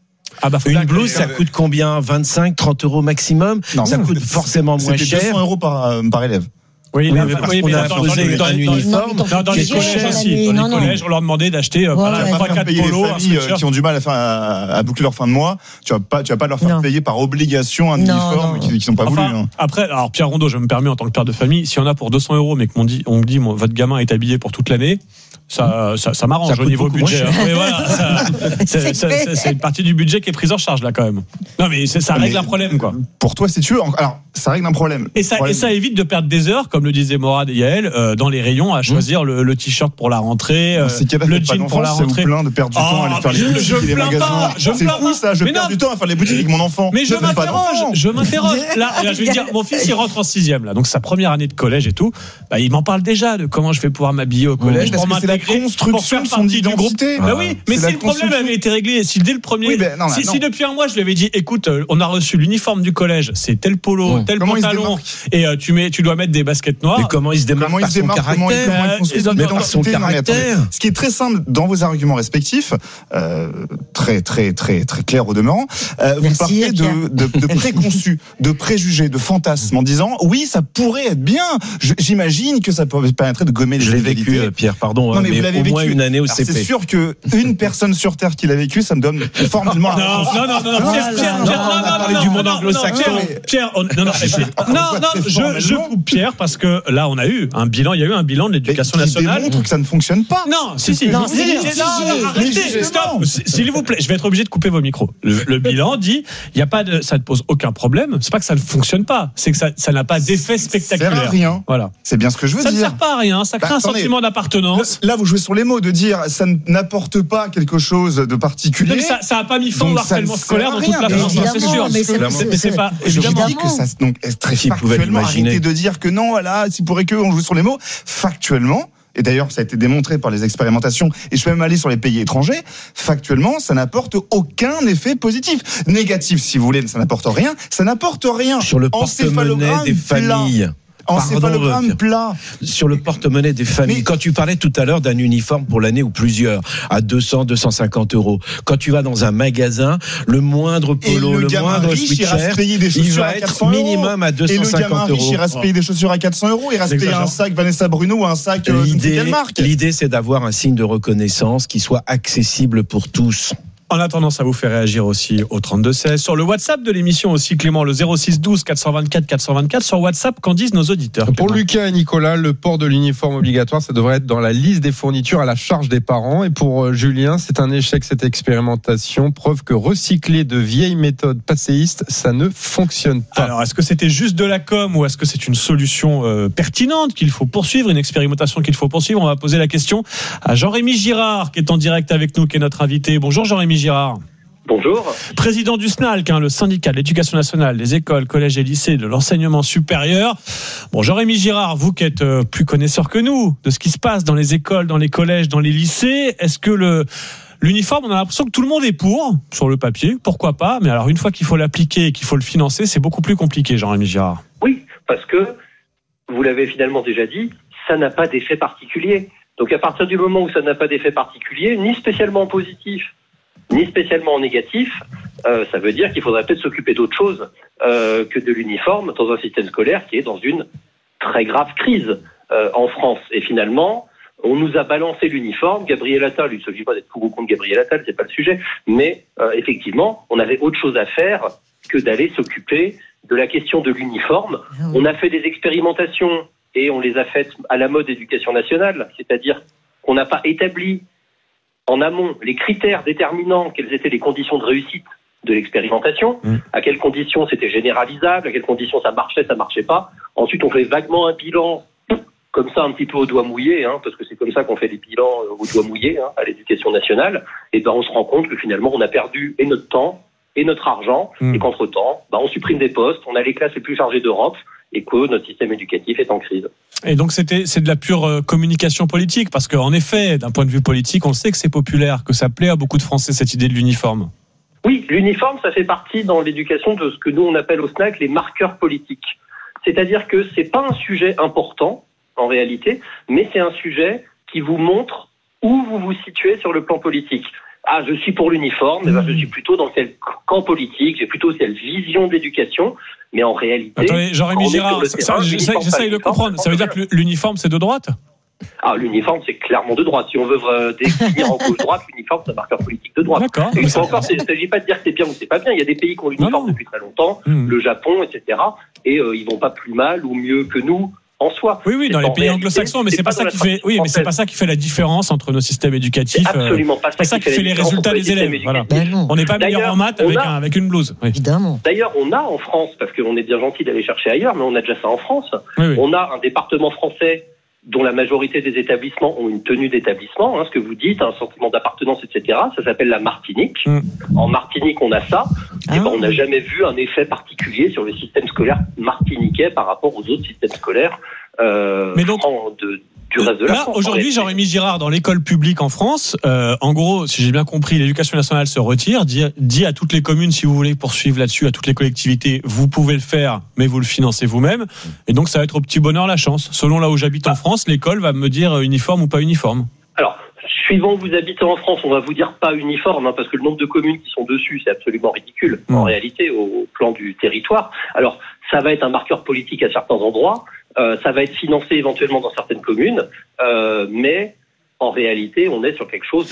Une blouse, ça coûte combien? 25, 30 euros maximum? Non, ça coûte forcément moins cher. 200 euros par élève. Oui, mais parce qu'on a imposé un uniforme. Dans les collèges aussi. Dans les collèges, on leur demandait d'acheter 3-4 polos. Qui ont du mal à boucler leur fin de mois. Tu vas pas leur faire payer par obligation un uniforme qui n'ont pas voulu. Après, alors Pierre Rondeau, je me permets en tant que père de famille, si on a pour 200 euros, mais qu'on me dit votre gamin est habillé pour toute l'année, ça m'arrange au niveau budget. Mais voilà, c'est une partie du budget qui est prise en charge là quand même. Non mais ça règle un problème quoi. Pour toi, si tu veux, alors ça règle un problème. Et ça évite de perdre des heures, comme le disaient Morad et Yael, dans les rayons à choisir le t-shirt pour la rentrée, le jean pour la rentrée. C'est plein de perdre du temps à aller faire les boutiques et les magasins. C'est fou ça, je perds du temps à faire les boutiques avec mon enfant. Mais je m'interroge. Là, je veux dire, mon fils il rentre en 6e là, donc sa première année de collège et tout. Il m'en parle déjà de comment je vais pouvoir m'habiller au collège pour m'intégrer. Construction de son identité. Bah oui, mais si le problème avait été réglé, si dès le premier, si depuis un mois je lui avais dit, écoute, on a reçu l'uniforme du collège, c'est tel polo, tel pantalon, et tu dois mettre des baskets noires. Mais comment il se démarque par son caractère? Son caractère. Ce qui est très simple dans vos arguments respectifs, très très très très clair au demeurant, vous parlez de préconçus, de préjugés, de fantasmes, en disant oui, ça pourrait être bien. J'imagine que ça permettrait de gommer les inégalités. Je l'ai vécu, Pierre, pardon. Non, mais vous l'avez vécu. Une année au CP. C'est sûr que une personne sur Terre qui l'a vécu, ça me donne formellement. Non, Pierre, on a parlé du monde anglo-saxon. Pierre, je coupe Pierre parce que là, on a eu un bilan. Il y a eu un bilan de l'éducation nationale. Qui démontre que ça ne fonctionne pas. Non, arrêtez, stop. S'il vous plaît, je vais être obligé de couper vos micros. Le bilan dit, il y a pas ça ne pose aucun problème. C'est pas que ça ne fonctionne pas, c'est que ça n'a pas d'effet spectaculaire. Ça sert à rien. Voilà. C'est bien ce que je veux dire. Ça ne sert pas à rien. Ça crée un sentiment d'appartenance. Là, vous jouez sur les mots de dire ça n'apporte pas quelque chose de particulier. Mais ça n'a pas mis fin au harcèlement scolaire dans toute la France, c'est sûr. Mais c'est pas. Je dis que ça, donc, très factuellement, arrêtez de dire que non, voilà, s'il pourrait que on joue sur les mots. Factuellement, et d'ailleurs, ça a été démontré par les expérimentations, et je peux même aller sur les pays étrangers, factuellement, ça n'apporte aucun effet positif. Négatif, si vous voulez, ça n'apporte rien. Ça n'apporte rien. Sur le porte-monnaie des familles. encéphalogramme plat. Sur le porte-monnaie des familles. Mais... Quand tu parlais tout à l'heure d'un uniforme pour l'année ou plusieurs, à 200, 250 euros. Quand tu vas dans un magasin, le moindre polo, le moindre sweatshirt, il va être minimum à 250 euros. Et le gamin riche ira se payer des chaussures à 400 euros, il ira se payer un sac Vanessa Bruno ou un sac quelle marque. L'idée, c'est d'avoir un signe de reconnaissance qui soit accessible pour tous. En attendant, ça vous fait réagir aussi au 32-16. Sur le WhatsApp de l'émission aussi, Clément, le 06 12 424 424. Sur WhatsApp, qu'en disent nos auditeurs? Pour Clément. Lucas et Nicolas, le port de l'uniforme obligatoire, ça devrait être dans la liste des fournitures à la charge des parents. Et pour Julien, c'est un échec cette expérimentation. Preuve que recycler de vieilles méthodes passéistes, ça ne fonctionne pas. Alors, est-ce que c'était juste de la com ou est-ce que c'est une solution pertinente qu'il faut poursuivre, une expérimentation qu'il faut poursuivre? On va poser la question à Jean-Rémy Girard, qui est en direct avec nous, qui est notre invité. Bonjour Jean-Rémy Girard. Bonjour. Président du SNALC, le syndicat de l'éducation nationale, des écoles, collèges et lycées, de l'enseignement supérieur. Bon, Jean-Rémy Girard, vous qui êtes plus connaisseur que nous de ce qui se passe dans les écoles, dans les collèges, dans les lycées, est-ce que l'uniforme, on a l'impression que tout le monde est pour, sur le papier, pourquoi pas, mais alors une fois qu'il faut l'appliquer et qu'il faut le financer, c'est beaucoup plus compliqué, Jean-Rémy Girard. Oui, parce que, vous l'avez finalement déjà dit, ça n'a pas d'effet particulier. Donc à partir du moment où ça n'a pas d'effet particulier, ni spécialement positif, ni spécialement négatif, ça veut dire qu'il faudrait peut-être s'occuper d'autre chose que de l'uniforme dans un système scolaire qui est dans une très grave crise en France. Et finalement, on nous a balancé l'uniforme. Gabriel Attal, il ne s'agit pas d'être pour ou contre Gabriel Attal, c'est pas le sujet, mais effectivement, on avait autre chose à faire que d'aller s'occuper de la question de l'uniforme. On a fait des expérimentations et on les a faites à la mode éducation nationale, c'est-à-dire qu'on n'a pas établi en amont les critères déterminant quelles étaient les conditions de réussite de l'expérimentation, à quelles conditions c'était généralisable, à quelles conditions ça marchait pas. Ensuite, on fait vaguement un bilan, comme ça un petit peu au doigt mouillé, parce que c'est comme ça qu'on fait des bilans au doigt mouillé à l'éducation nationale, et on se rend compte que finalement on a perdu et notre temps et notre argent, et qu'entre-temps, on supprime des postes, on a les classes les plus chargées d'Europe, et que notre système éducatif est en crise. Et donc c'est de la pure communication politique, parce qu'en effet, d'un point de vue politique, on sait que c'est populaire, que ça plaît à beaucoup de Français, cette idée de l'uniforme. Oui, l'uniforme, ça fait partie dans l'éducation de ce que nous on appelle au SNAC les marqueurs politiques. C'est-à-dire que c'est pas un sujet important, en réalité, mais c'est un sujet qui vous montre où vous vous situez sur le plan politique. Ah, je suis pour l'uniforme, je suis plutôt dans quel camp politique, j'ai plutôt quelle vision de l'éducation, mais en réalité... Attendez, Jean-Rémy Girard, j'essaye de comprendre, ça veut dire que l'uniforme c'est de droite ? Ah, l'uniforme c'est clairement de droite. Si on veut définir en gauche-droite, l'uniforme c'est un marqueur politique de droite. D'accord. Et encore, il ne s'agit pas de dire que c'est bien ou c'est pas bien, il y a des pays qui ont l'uniforme depuis très longtemps, le Japon, etc., et ils vont pas plus mal ou mieux que nous, en soi. Oui, dans les pays anglo-saxons, mais c'est pas ça qui fait. Oui, mais c'est pas ça qui fait la différence entre nos systèmes éducatifs. C'est absolument pas ça qui fait les résultats des élèves. Voilà. On n'est pas meilleur en maths avec une blouse. Oui. Évidemment. D'ailleurs, on a en France, parce qu'on est bien gentil d'aller chercher ailleurs, mais on a déjà ça en France. Oui. On a un département français dont la majorité des établissements ont une tenue d'établissement, ce que vous dites, un sentiment d'appartenance, etc. Ça s'appelle la Martinique. En Martinique, on a ça. Et on n'a jamais vu un effet particulier sur le système scolaire martiniquais par rapport aux autres systèmes scolaires mais donc, du reste de la France. Là, aujourd'hui, Jean-Rémy Girard, dans l'école publique en France, en gros, si j'ai bien compris, l'éducation nationale se retire, dit à toutes les communes, si vous voulez poursuivre là-dessus, à toutes les collectivités, vous pouvez le faire, mais vous le financez vous-même. Et donc, ça va être au petit bonheur la chance. Selon là où j'habite en France, l'école va me dire uniforme ou pas uniforme. Alors, suivant où vous habitez en France, on va vous dire pas uniforme, parce que le nombre de communes qui sont dessus, c'est absolument ridicule, en réalité, au plan du territoire. Alors, ça va être un marqueur politique à certains endroits, ça va être financé éventuellement dans certaines communes, mais en réalité, on est sur quelque chose de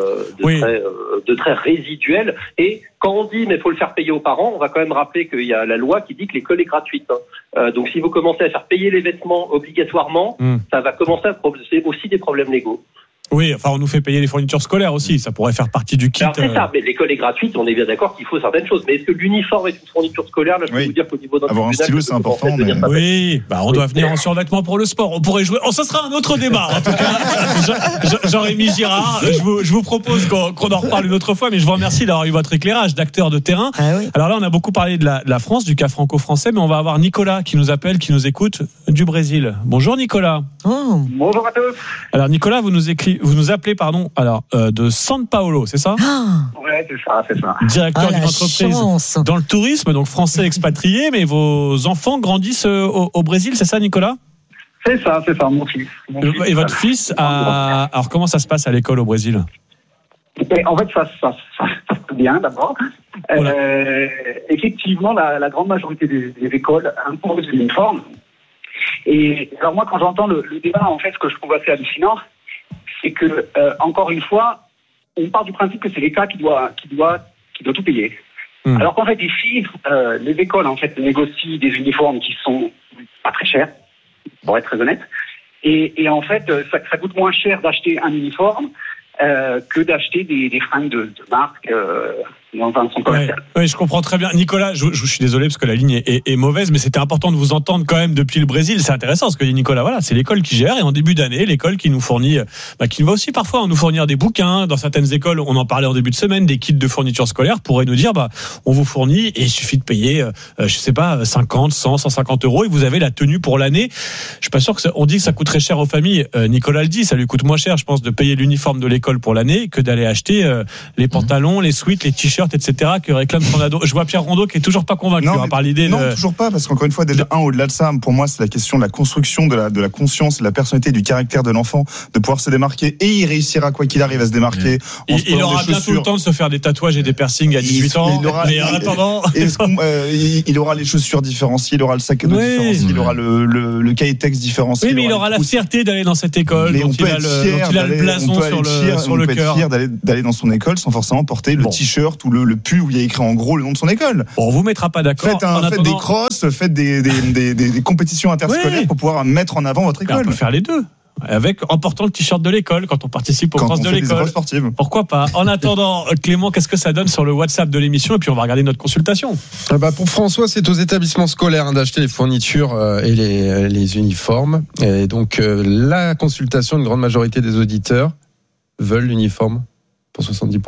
très résiduel. Et quand on dit, mais il faut le faire payer aux parents, on va quand même rappeler qu'il y a la loi qui dit que l'école est gratuite. Donc, si vous commencez à faire payer les vêtements obligatoirement, ça va commencer à poser aussi des problèmes légaux. Oui, enfin, on nous fait payer les fournitures scolaires aussi. Ça pourrait faire partie du kit. Alors, c'est ça, mais l'école est gratuite, on est bien d'accord qu'il faut certaines choses. Mais est-ce que l'uniforme est une fourniture scolaire? Là, je peux vous dire qu'au niveau d'un avoir un stylo, c'est important. Oui, on doit venir en survêtement pour le sport. On pourrait jouer. Ça sera un autre débat. En tout cas, Jean-Rémy Girard, je vous propose qu'on en reparle une autre fois, mais je vous remercie d'avoir eu votre éclairage d'acteur de terrain. Alors là, on a beaucoup parlé de la France, du cas franco-français, mais on va avoir Nicolas qui nous appelle, qui nous écoute. du Brésil. Bonjour Nicolas. Bonjour à tous. Alors Nicolas, vous nous appelez de São Paulo, c'est ça? Ouais, c'est ça. Directeur d'une entreprise dans le tourisme, donc français expatrié, mais vos enfants grandissent au Brésil, c'est ça Nicolas? C'est ça, mon fils. Et votre fils alors comment ça se passe à l'école au Brésil? En fait, ça se passe bien d'abord. Effectivement, la grande majorité des écoles imposent l'uniforme. Et alors moi, quand j'entends le débat, en fait, ce que je trouve assez hallucinant, c'est que encore une fois, on part du principe que c'est l'État qui doit tout payer. Alors qu'en fait, ici, les écoles en fait négocient des uniformes qui sont pas très chers, pour être très honnête. Et en fait, ça coûte moins cher d'acheter un uniforme que d'acheter des fringues de marque dans un centre commercial. Oui, je comprends très bien. Nicolas, je suis désolé parce que la ligne est mauvaise, mais c'était important de vous entendre quand même depuis le Brésil. C'est intéressant ce que dit Nicolas. Voilà, c'est l'école qui gère et en début d'année, l'école qui nous fournit, qui va aussi parfois nous fournir des bouquins. Dans certaines écoles, on en parlait en début de semaine, des kits de fourniture scolaire pourraient nous dire, on vous fournit et il suffit de payer, 50, 100, 150 euros et vous avez la tenue pour l'année. Je suis pas sûr on dit que ça coûte très cher aux familles. Nicolas le dit, ça lui coûte moins cher, je pense, de payer l'uniforme de l'école pour l'année que d'aller acheter les pantalons, les sweats, les t-shirts, etc. que réclame son ado. Je vois Pierre Rondeau qui est toujours pas convaincu par l'idée. Non, toujours pas, parce qu'encore une fois, déjà au-delà de ça, pour moi, c'est la question de la construction de la conscience et de la personnalité, du caractère de l'enfant, de pouvoir se démarquer et il réussira quoi qu'il arrive à se démarquer. Il aura bientôt le temps de se faire des tatouages et des piercings à 18 ans. Mais en attendant, il aura les chaussures différenciées, il aura le sac à dos différencié, il aura le cahier de texte différencié. Oui, mais il aura la fierté d'aller dans cette école. Mais on peut être fier, il a le blason sur le cœur. D'aller dans son école sans forcément porter le t-shirt ou le pull où il y a écrit en gros le nom de son école. Bon, on vous mettra pas d'accord. Faites des crosses, faites des compétitions interscolaires pour pouvoir mettre en avant votre école. On peut faire les deux. En portant le t-shirt de l'école quand on participe aux crosses de l'école. Pourquoi pas? En attendant, Clément, qu'est-ce que ça donne sur le WhatsApp de l'émission? Et puis on va regarder notre consultation. Pour François, c'est aux établissements scolaires d'acheter les fournitures et les uniformes. Et donc la consultation, une grande majorité des auditeurs veulent l'uniforme. Pour 70%.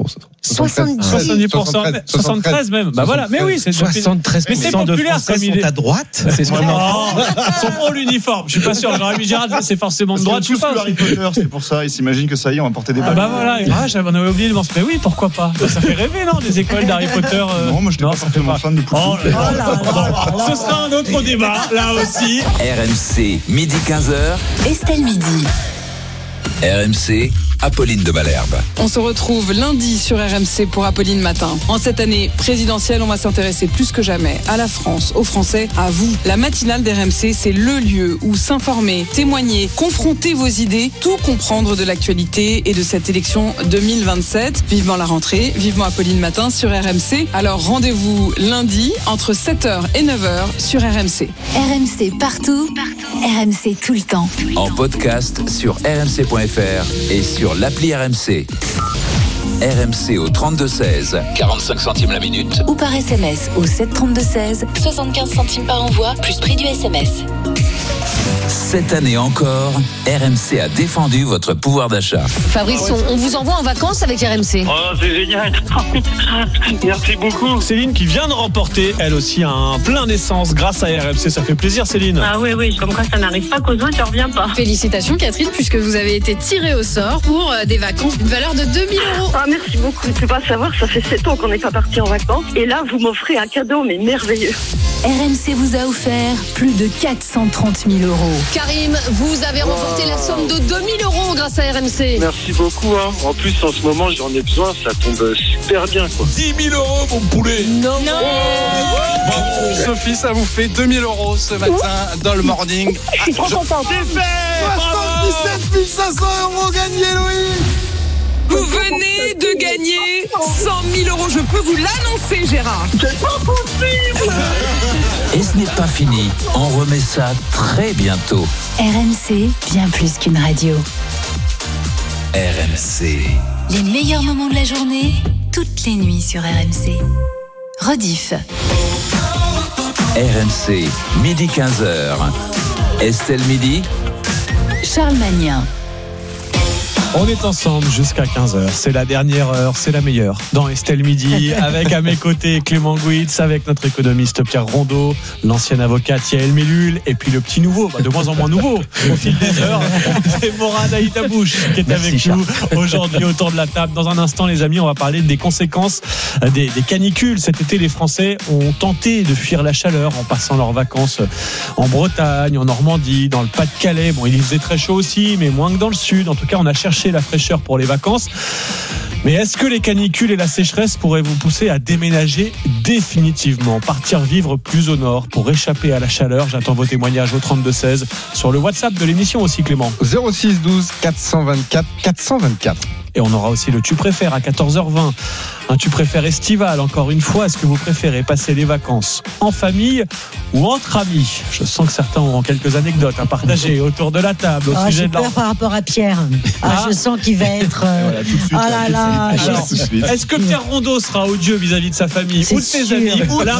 70%, 73 même. Voilà, mais oui, c'est 73% de Français sont à droite. C'est ce qu'on sont pour l'uniforme. Je suis pas sûr. Jean-Rémy Girard, c'est forcément de droite. Je suis pas. Harry Potter, c'est pour ça. Ils s'imaginent que ça y est, on va porter des bagues. J'en avais oublié de mentionner. Mais oui, pourquoi pas? Ça fait rêver, non, des écoles d'Harry Potter. Non, moi je n'étais pas forcément fan de Poudlard. Ce sera un autre débat, là aussi. RMC, midi 15h. Estelle Midi. RMC, Apolline de Malherbe. On se retrouve lundi sur RMC pour Apolline Matin. En cette année présidentielle, on va s'intéresser plus que jamais à la France, aux Français, à vous. La matinale d'RMC, c'est le lieu où s'informer, témoigner, confronter vos idées, tout comprendre de l'actualité et de cette élection 2027. Vivement la rentrée, vivement Apolline Matin sur RMC. Alors rendez-vous lundi entre 7h et 9h sur RMC. RMC partout, RMC tout le temps. En podcast sur rmc.fr et sur l'appli RMC. RMC au 32-16, 45 centimes la minute. Ou par SMS au 732-16, 75 centimes par envoi, plus prix du SMS. Cette année encore, RMC a défendu votre pouvoir d'achat. Fabrice, on vous envoie en vacances avec RMC. Oh, c'est génial. Merci beaucoup. Céline qui vient de remporter, elle aussi, un plein d'essence grâce à RMC. Ça fait plaisir, Céline. Ah oui, comme quoi ça n'arrive pas qu'aux autres, ça ne revient pas. Félicitations, Catherine, puisque vous avez été tirée au sort pour des vacances d'une valeur de 2 000 €. Ah, merci beaucoup. Je ne peux pas savoir, ça fait 7 ans qu'on n'est pas parti en vacances. Et là, vous m'offrez un cadeau, mais merveilleux. RMC vous a offert plus de 430 000 €. Karim, vous avez remporté la somme de 2 000 € grâce à RMC. Merci beaucoup. En plus, en ce moment, j'en ai besoin. Ça tombe super bien, quoi. 10 000 €, mon poulet. Non. Bravo, Sophie, ça vous fait 2 000 € ce matin dans le morning. Je suis trop contente. 77 500 € gagnés, Louis. Vous venez de gagner 100 000 €. Je peux vous l'annoncer, Gérard. C'est pas possible. Et ce n'est pas fini. On remet ça très bientôt. RMC, bien plus qu'une radio. RMC. Les meilleurs moments de la journée, toutes les nuits sur RMC. Rediff. RMC, midi 15h. Estelle Midi. Charles Magnin. On est ensemble jusqu'à 15h. C'est la dernière heure, c'est la meilleure. Dans Estelle Midi, avec à mes côtés Clément Gouitz, avec notre économiste Pierre Rondeau, l'ancienne avocate Yael Mellul, et puis le petit nouveau, de moins en moins nouveau, au fil des heures, c'est Morad Aïtabouche qui est avec nous aujourd'hui autour de la table. Dans un instant, les amis, on va parler des conséquences des canicules. Cet été, les Français ont tenté de fuir la chaleur en passant leurs vacances en Bretagne, en Normandie, dans le Pas-de-Calais. Bon, il faisait très chaud aussi, mais moins que dans le sud. En tout cas, on a cherché la fraîcheur pour les vacances. Mais est-ce que les canicules et la sécheresse pourraient vous pousser à déménager définitivement, partir vivre plus au nord pour échapper à la chaleur? J'attends vos témoignages au 32-16 sur le WhatsApp de l'émission aussi, Clément. 06 12 424 424. Et on aura aussi le tu préfères à 14h20. Un tu préfères estival, encore une fois. Est-ce que vous préférez passer les vacances en famille ou entre amis? Je sens que certains ont quelques anecdotes à partager autour de la table au sujet de peur par rapport à Pierre. Je sens qu'il va être. Voilà, tout de suite, Alors, est-ce que Pierre Rondeau sera odieux vis-à-vis de sa famille ou de ses amis? La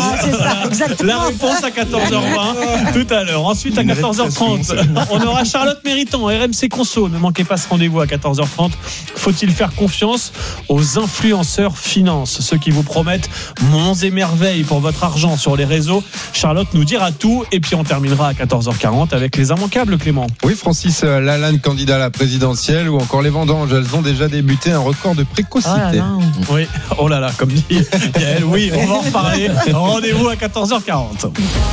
réponse à 14h20 tout à l'heure. Ensuite, à 14h30, on aura Charlotte Méritant, RMC Conso. Ne manquez pas ce rendez-vous à 14h30. Faut-il faire confiance aux influenceurs finance, ceux qui vous promettent monts et merveilles pour votre argent sur les réseaux? Charlotte nous dira tout, et puis on terminera à 14h40 avec les immanquables, Clément. Oui, Francis Lalanne, candidat à la présidentielle, ou encore les vendanges, elles ont déjà débuté, un record de précocité. Oui, oh là là, comme dit Yael, oui, on va en reparler. Rendez-vous à 14h40.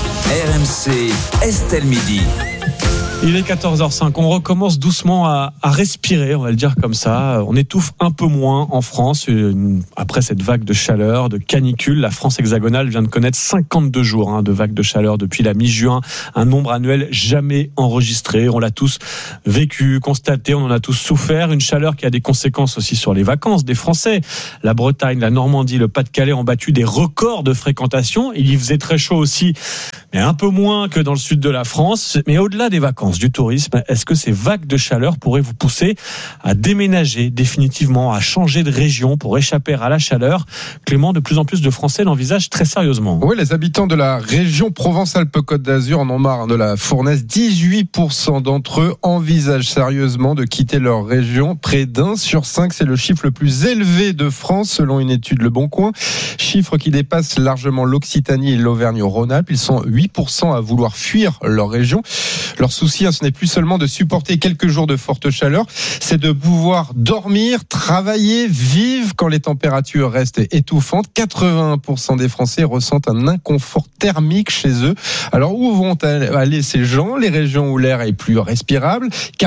RMC Estelle Midi. Il est 14h05, on recommence doucement à respirer, on va le dire comme ça. On étouffe un peu moins en France après cette vague de chaleur, de canicule. La France hexagonale vient de connaître 52 jours de vague de chaleur depuis la mi-juin, un nombre annuel jamais enregistré. On l'a tous vécu, constaté, on en a tous souffert. Une chaleur qui a des conséquences aussi sur les vacances des Français. La Bretagne, la Normandie, le Pas-de-Calais ont battu des records de fréquentation. Il y faisait très chaud aussi, mais un peu moins que dans le sud de la France. Mais au-delà des vacances, du tourisme, est-ce que ces vagues de chaleur pourraient vous pousser à déménager définitivement, à changer de région pour échapper à la chaleur? Clément, de plus en plus de Français l'envisagent très sérieusement. Oui, les habitants de la région Provence-Alpes-Côte d'Azur en ont marre de la fournaise. 18% d'entre eux envisagent sérieusement de quitter leur région. Près d'1 sur 5, c'est le chiffre le plus élevé de France selon une étude Le Bon Coin. Chiffre qui dépasse largement l'Occitanie et l'Auvergne-Rhône-Alpes. Ils sont 8% à vouloir fuir leur région. Leur souci, ce n'est plus seulement de supporter quelques jours de forte chaleur, c'est de pouvoir dormir, travailler, vivre quand les températures restent étouffantes. 81% des Français ressentent un inconfort thermique chez eux. Alors où vont aller ces gens? Les régions où l'air est plus respirable.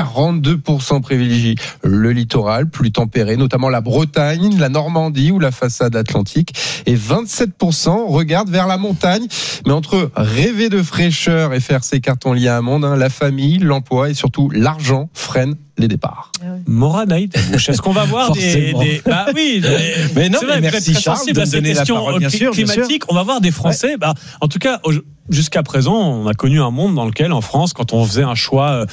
42% privilégient le littoral, plus tempéré, notamment la Bretagne, la Normandie ou la façade atlantique. Et 27% regardent vers la montagne. Mais entre rêver de fraîcheur et faire ses cartons liés à un monde, la famille, l'emploi et surtout l'argent freinent les départs. Morad Aïtabouche, est-ce qu'on va voir des... Bah oui, mais non, c'est vrai, mais merci très Charles sensible de à ces donner la questions parole, bien sûr, climatiques. On va voir des Français, en tout cas, jusqu'à présent, on a connu un monde dans lequel, en France, quand on faisait un choix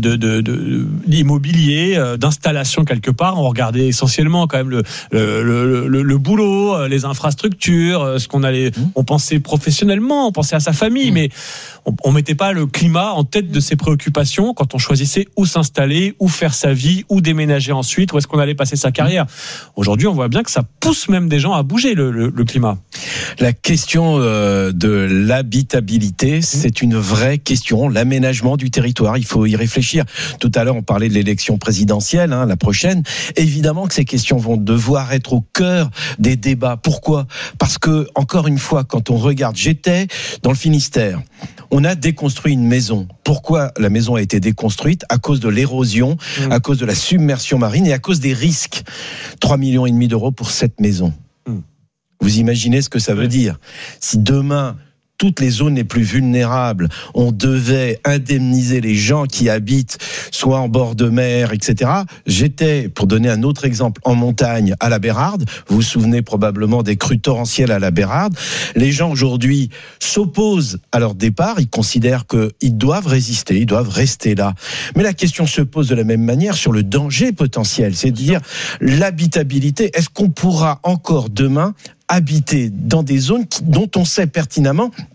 d'immobilier, d'installation quelque part, on regardait essentiellement quand même le boulot, les infrastructures, ce qu'on allait, on pensait professionnellement, on pensait à sa famille, mais on mettait pas le climat en tête de ses préoccupations quand on choisissait où s'installer, où faire sa vie, où déménager ensuite, où est-ce qu'on allait passer sa carrière. Aujourd'hui, on voit bien que ça pousse même des gens à bouger le climat. La question de l'habitabilité, c'est une vraie question. L'aménagement du territoire, il faut y réfléchir. Tout à l'heure, on parlait de l'élection présidentielle, la prochaine. Évidemment que ces questions vont devoir être au cœur des débats. Pourquoi ? Parce que, encore une fois, quand on regarde, j'étais dans le Finistère. On a déconstruit une maison. Pourquoi la maison a été déconstruite ? À cause de l'érosion, à cause de la submersion marine et à cause des risques. 3,5 millions d'euros pour cette maison. Vous imaginez ce que ça veut dire ? Si demain, toutes les zones les plus vulnérables, on devait indemniser les gens qui habitent soit en bord de mer, etc. J'étais, pour donner un autre exemple, en montagne à la Bérarde. Vous vous souvenez probablement des crues torrentielles à la Bérarde. Les gens aujourd'hui s'opposent à leur départ. Ils considèrent qu'ils doivent résister, ils doivent rester là. Mais la question se pose de la même manière sur le danger potentiel. C'est-à-dire l'habitabilité. Est-ce qu'on pourra encore demain habiter dans des zones dont on sait pertinemment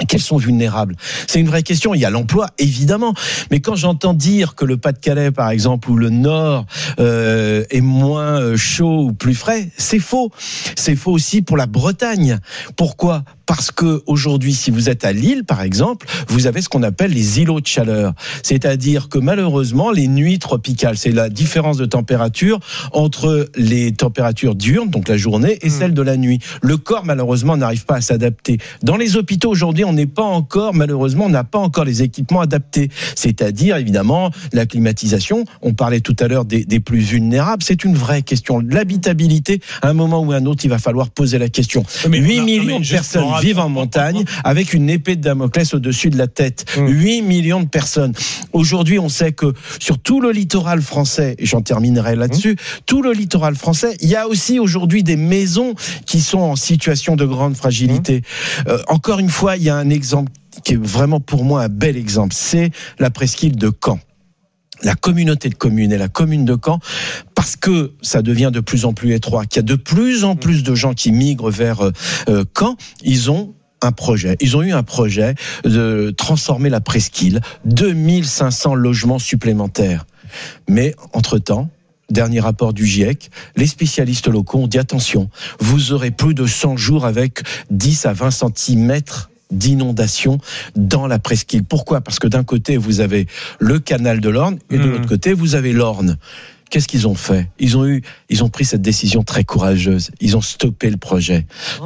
Quels sont vulnérables? C'est une vraie question. Il y a l'emploi, évidemment. Mais quand j'entends dire que le Pas-de-Calais, par exemple, ou le Nord est moins chaud ou plus frais, c'est faux. C'est faux aussi pour la Bretagne. Pourquoi? Parce que aujourd'hui, si vous êtes à Lille, par exemple, vous avez ce qu'on appelle les îlots de chaleur. C'est-à-dire que malheureusement, les nuits tropicales, c'est la différence de température entre les températures diurnes, donc la journée, et celle de la nuit. Le corps, malheureusement, n'arrive pas à s'adapter. Dans les hôpitaux, aujourd'hui, on n'est pas encore, malheureusement, on n'a pas encore les équipements adaptés. C'est-à-dire, évidemment, la climatisation. On parlait tout à l'heure des plus vulnérables. C'est une vraie question. L'habitabilité, à un moment ou à un autre, il va falloir poser la question. 8 millions de personnes vivent en montagne avec une épée de Damoclès au-dessus de la tête. 8 millions de personnes. Aujourd'hui, on sait que sur tout le littoral français, et j'en terminerai là-dessus, tout le littoral français, il y a aussi aujourd'hui des maisons qui sont en situation de grande fragilité. Encore une fois, il y a un exemple qui est vraiment pour moi un bel exemple, c'est la presqu'île de Caen. La communauté de communes et la commune de Caen, parce que ça devient de plus en plus étroit, qu'il y a de plus en plus de gens qui migrent vers Caen, ils ont eu un projet de transformer la presqu'île, 2500 logements supplémentaires. Mais entre-temps, dernier rapport du GIEC, les spécialistes locaux ont dit attention, vous aurez plus de 100 jours avec 10 à 20 centimètres d'inondation dans la presqu'île. Pourquoi? Parce que d'un côté, vous avez le canal de l'Orne et de l'autre côté, vous avez l'Orne. Qu'est-ce qu'ils ont fait? Ils ont pris cette décision très courageuse. Ils ont stoppé le projet.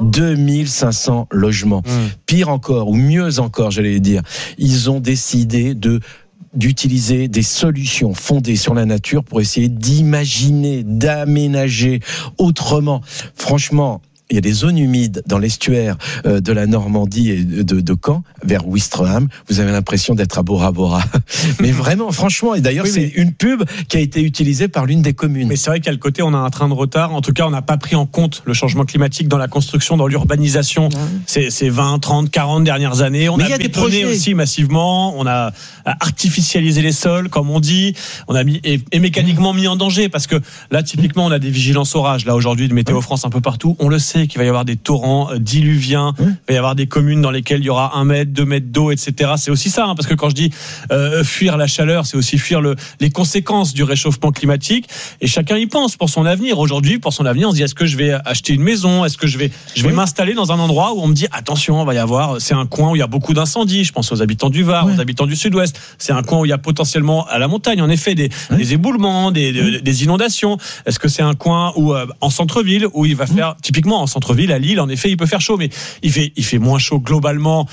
2500 logements. Pire encore, ou mieux encore, j'allais dire, ils ont décidé d'utiliser des solutions fondées sur la nature pour essayer d'imaginer, d'aménager autrement. Franchement, il y a des zones humides dans l'estuaire de la Normandie et de Caen, vers Ouistreham. Vous avez l'impression d'être à Bora Bora. Mais vraiment, franchement, et d'ailleurs, c'est une pub qui a été utilisée par l'une des communes. Mais c'est vrai qu'à le côté, on a un train de retard. En tout cas, on n'a pas pris en compte le changement climatique dans la construction, dans l'urbanisation. Ces 20, 30, 40 dernières années. On a bétonné aussi massivement. On a artificialisé les sols, comme on dit. On a mis et mécaniquement mis en danger. Parce que là, typiquement, on a des vigilances orages. Là, aujourd'hui, de Météo France un peu partout. On le sait qu'il va y avoir des torrents diluviens, il va y avoir des communes dans lesquelles il y aura 1 mètre, 2 mètres d'eau, etc. C'est aussi ça, parce que quand je dis fuir la chaleur, c'est aussi fuir les conséquences du réchauffement climatique. Et chacun y pense pour son avenir. Aujourd'hui, pour son avenir, on se dit est-ce que je vais acheter une maison? Est-ce que je vais m'installer dans un endroit où on me dit attention, va y avoir, c'est un coin où il y a beaucoup d'incendies. Je pense aux habitants du Var, aux habitants du Sud-Ouest. C'est un coin où il y a potentiellement à la montagne, en effet, des éboulements, des inondations. Est-ce que c'est un coin où en centre-ville où il va faire typiquement en centre-ville, à Lille, en effet, il peut faire chaud, mais il fait moins chaud globalement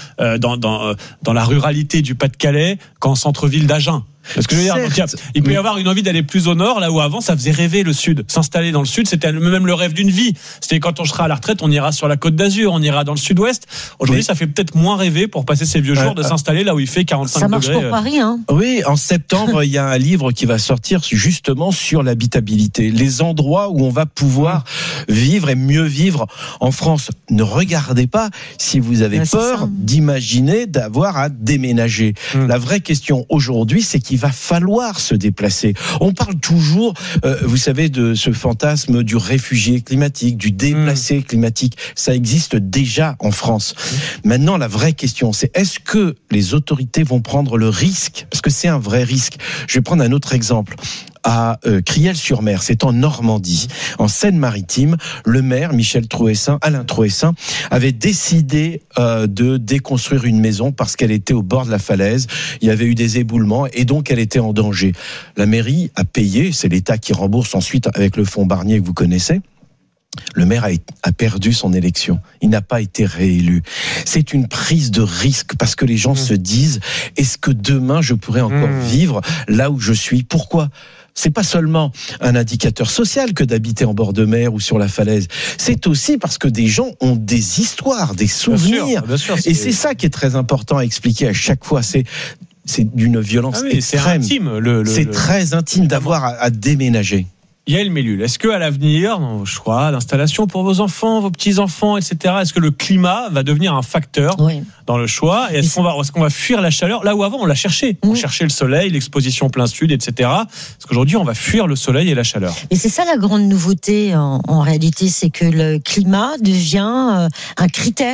dans la ruralité du Pas-de-Calais qu'en centre-ville d'Agen. Parce que je veux dire, donc, il peut y avoir une envie d'aller plus au nord, là où avant ça faisait rêver le sud. S'installer dans le sud, c'était même le rêve d'une vie. C'était quand on sera à la retraite, on ira sur la Côte d'Azur, on ira dans le sud-ouest. Aujourd'hui, ça fait peut-être moins rêver pour passer ses vieux jours de s'installer là où il fait 45 degrés. Ça marche pour Paris, hein. Oui, en septembre, il y a un livre qui va sortir justement sur l'habitabilité, les endroits où on va pouvoir vivre et mieux vivre en France. Ne regardez pas si vous avez peur d'imaginer d'avoir à déménager. La vraie question aujourd'hui, c'est qu'il va falloir se déplacer. On parle toujours, vous savez, de ce fantasme du réfugié climatique, du déplacé climatique. Ça existe déjà en France. Maintenant, la vraie question, c'est est-ce que les autorités vont prendre le risque? Parce que c'est un vrai risque. Je vais prendre un autre exemple. À Criel-sur-Mer, c'est en Normandie, en Seine-Maritime, le maire Alain Trouessin, avait décidé de déconstruire une maison parce qu'elle était au bord de la falaise. Il y avait eu des éboulements et donc elle était en danger. La mairie a payé, c'est l'État qui rembourse ensuite avec le fonds Barnier que vous connaissez. Le maire a perdu son élection. Il n'a pas été réélu. C'est une prise de risque parce que les gens se disent est-ce que demain je pourrais encore vivre là où je suis? Pourquoi? C'est pas seulement un indicateur social que d'habiter en bord de mer ou sur la falaise. C'est aussi parce que des gens ont des histoires, des souvenirs. Bien sûr, et c'est ça qui est très important à expliquer à chaque fois. C'est d'une violence extrême. C'est intime. C'est très intime d'avoir à déménager. Yael Mellul, est-ce qu'à l'avenir, dans vos choix d'installation pour vos enfants, vos petits-enfants, etc., est-ce que le climat va devenir un facteur dans le choix? Et est-ce qu'on va fuir la chaleur là où avant on l'a cherché? On cherchait le soleil, l'exposition plein sud, etc. Parce qu'aujourd'hui, on va fuir le soleil et la chaleur. Et c'est ça la grande nouveauté en réalité, c'est que le climat devient un critère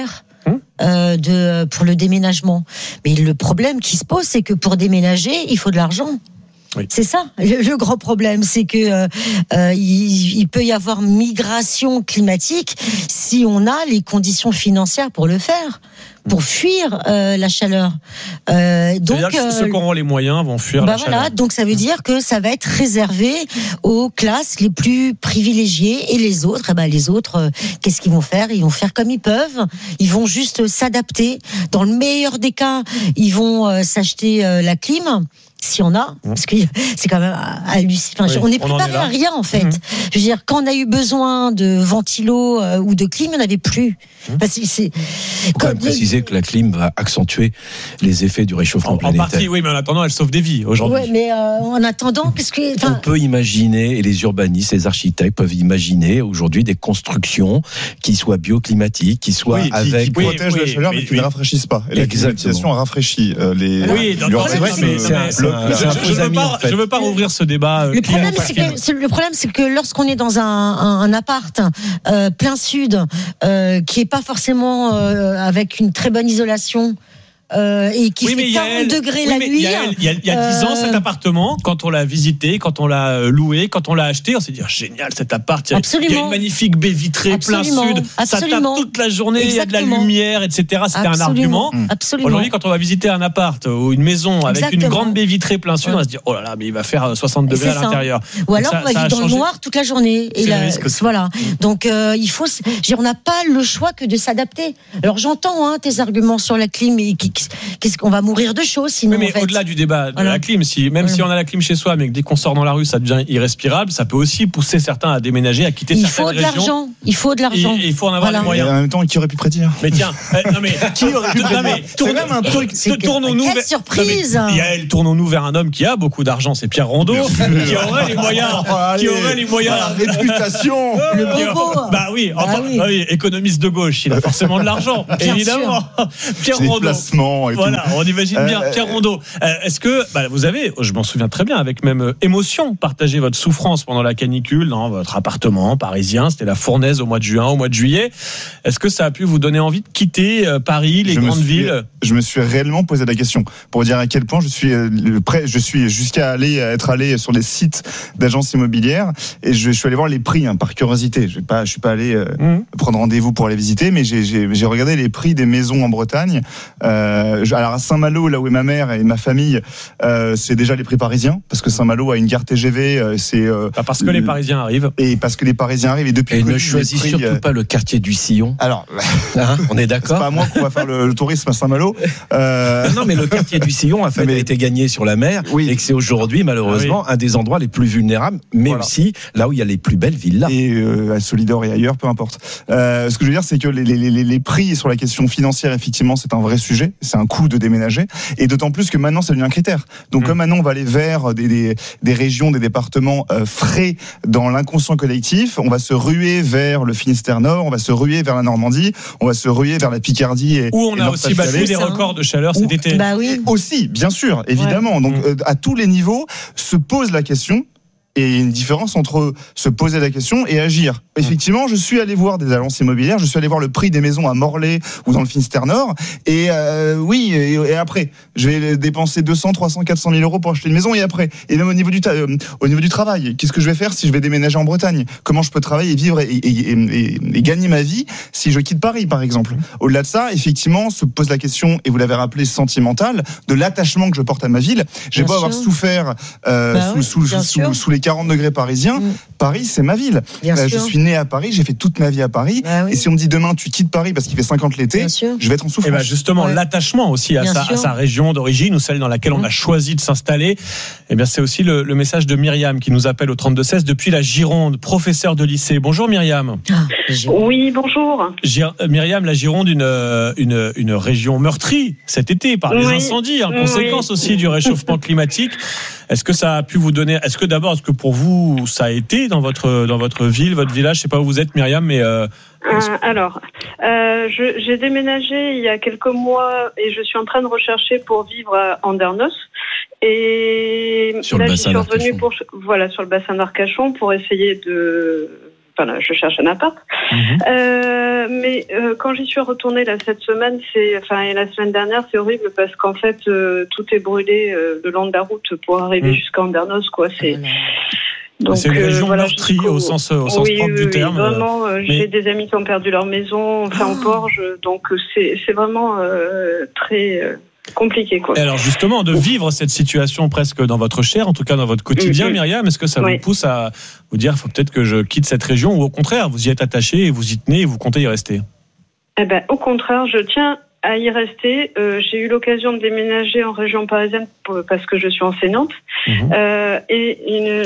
pour le déménagement. Mais le problème qui se pose, c'est que pour déménager, il faut de l'argent. Oui. C'est ça, le grand problème, c'est que il peut y avoir migration climatique si on a les conditions financières pour le faire, pour fuir la chaleur. Donc ceux qui auront les moyens vont fuir la chaleur. Donc ça veut dire que ça va être réservé aux classes les plus privilégiées, et les autres, qu'est-ce qu'ils vont faire ? Ils vont faire comme ils peuvent. Ils vont juste s'adapter. Dans le meilleur des cas, ils vont s'acheter la clim. Si on a, parce que c'est quand même hallucinant. Enfin, on n'est préparé à rien en fait. Je veux dire, quand on a eu besoin de ventilo ou de clim, on n'avait plus. Il faut quand même préciser que la clim va accentuer les effets du réchauffement planétaire. En partie, oui, mais en attendant, elle sauve des vies aujourd'hui. Oui, mais en attendant, on peut imaginer, et les urbanistes, les architectes peuvent imaginer aujourd'hui des constructions qui soient bioclimatiques, qui soient qui protègent la chaleur, mais qui ne rafraîchissent pas. Et la climatisation rafraîchit les. Oui, je veux pas rouvrir ce débat. Le problème, c'est que lorsqu'on est dans un appart plein sud, qui est pas forcément avec une très bonne isolation, et qui fait 40 degrés la nuit. Il y a 10 ans, cet appartement, quand on l'a visité, quand on l'a loué, quand on l'a acheté, on s'est dit génial cet appart. Il y a une magnifique baie vitrée plein sud. Ça tape toute la journée, il y a de la lumière, etc. C'était un argument. Aujourd'hui, quand on va visiter un appart ou une maison avec une grande baie vitrée plein sud, on va se dire oh là là, mais il va faire 60 degrés à l'intérieur. Ou alors on va vivre dans le noir toute la journée. Voilà. Donc il faut. On n'a pas le choix que de s'adapter. Alors j'entends tes arguments sur la clim et qu'est-ce qu'on va mourir de chaud sinon. Mais au-delà du débat de la clim, si on a la clim chez soi, mais que dès qu'on sort dans la rue, ça devient irrespirable, ça peut aussi pousser certains à déménager, à quitter certaines régions. Il faut de l'argent. Il faut en avoir les moyens. Et en même temps, qui aurait pu prédire ? Mais tiens, qui aurait pu prédire ? C'est même un truc. Quelle surprise ! Tournons-nous vers un homme qui a beaucoup d'argent, c'est Pierre Rondeau, qui aurait les moyens. La réputation. Le bobo. Bah oui, économiste de gauche, il a forcément de l'argent, évidemment. Pierre Rondeau. Voilà, on imagine bien. Pierre Rondeau, est-ce que vous avez, je m'en souviens très bien, avec même émotion, partagé votre souffrance pendant la canicule dans votre appartement parisien, c'était la fournaise au mois de juin, au mois de juillet. Est-ce que ça a pu vous donner envie de quitter Paris, les grandes villes ? Je me suis réellement posé la question pour dire à quel point je suis jusqu'à être allé sur les sites d'agences immobilières, et je suis allé voir les prix par curiosité. Je suis pas allé prendre rendez-vous pour aller visiter, mais j'ai regardé les prix des maisons en Bretagne. Alors à Saint-Malo, là où est ma mère et ma famille, c'est déjà les prix parisiens, parce que Saint-Malo a une gare TGV. Parce que les Parisiens arrivent. Et parce que les Parisiens arrivent. Et ne choisis surtout pas le quartier du Sillon. Alors, on est d'accord. C'est pas à moi qu'on va faire le tourisme à Saint-Malo. Non, mais le quartier du Sillon a été gagné sur la mer, et que c'est aujourd'hui malheureusement un des endroits les plus vulnérables, mais aussi là où il y a les plus belles villas. Et à Solidor et ailleurs, peu importe. Ce que je veux dire, c'est que les prix sur la question financière, effectivement, c'est un vrai sujet. C'est un coût de déménager, et d'autant plus que maintenant ça devient un critère. Donc comme maintenant on va aller vers des régions, des départements frais dans l'inconscient collectif, on va se ruer vers le Finistère Nord, on va se ruer vers la Normandie, on va se ruer vers la Picardie où on a aussi battu des records de chaleur cet été. Bah oui. Aussi, bien sûr, évidemment. Donc à tous les niveaux se pose la question. Et il y a une différence entre se poser la question et agir. Effectivement, je suis allé voir des agences immobilières, je suis allé voir le prix des maisons à Morlaix ou dans le Finistère Nord, et et après, je vais dépenser 200, 300, 400 000 euros pour acheter une maison, et après, et même au niveau du travail, qu'est-ce que je vais faire si je vais déménager en Bretagne ? Comment je peux travailler et vivre et gagner ma vie si je quitte Paris, par exemple ? Au-delà de ça, effectivement, se pose la question, et vous l'avez rappelé, sentimentale, de l'attachement que je porte à ma ville. J'ai beau avoir souffert sous les 40 degrés parisiens, Paris c'est ma ville. Je suis né à Paris, j'ai fait toute ma vie à Paris, et si on me dit demain tu quittes Paris parce qu'il fait 50 l'été, je vais être en souffrance. Et justement, l'attachement aussi à sa région d'origine, ou celle dans laquelle on a choisi de s'installer, c'est aussi le message de Myriam qui nous appelle au 32-16 depuis la Gironde, professeure de lycée. Bonjour Myriam. Oui, bonjour. Myriam, la Gironde, une région meurtrie cet été par les incendies, en conséquence aussi du réchauffement climatique. Est-ce que ça a pu vous donner, est-ce que pour vous ça a été dans votre ville, votre village, je sais pas où vous êtes Myriam, mais alors j'ai déménagé il y a quelques mois et je suis en train de rechercher pour vivre à Andernos, et sur là le j'y suis revenue sur le bassin d'Arcachon pour essayer de Enfin, je cherche un appart. Mais quand j'y suis retournée là cette semaine, et la semaine dernière, c'est horrible parce qu'en fait, tout est brûlé le long de la route pour arriver jusqu'à Andernos, quoi. Donc, c'est une région meurtrie au sens propre du terme. Vraiment, j'ai des amis qui ont perdu leur maison, au Porge, donc c'est vraiment très compliqué, quoi. Et alors justement, de vivre cette situation presque dans votre chair, en tout cas dans votre quotidien, Myriam, est-ce que ça vous pousse à vous dire, il faut peut-être que je quitte cette région, ou au contraire, vous y êtes attaché et vous y tenez et vous comptez y rester? Au contraire, je tiens à y rester. J'ai eu l'occasion de déménager en région parisienne parce que je suis enseignante. Et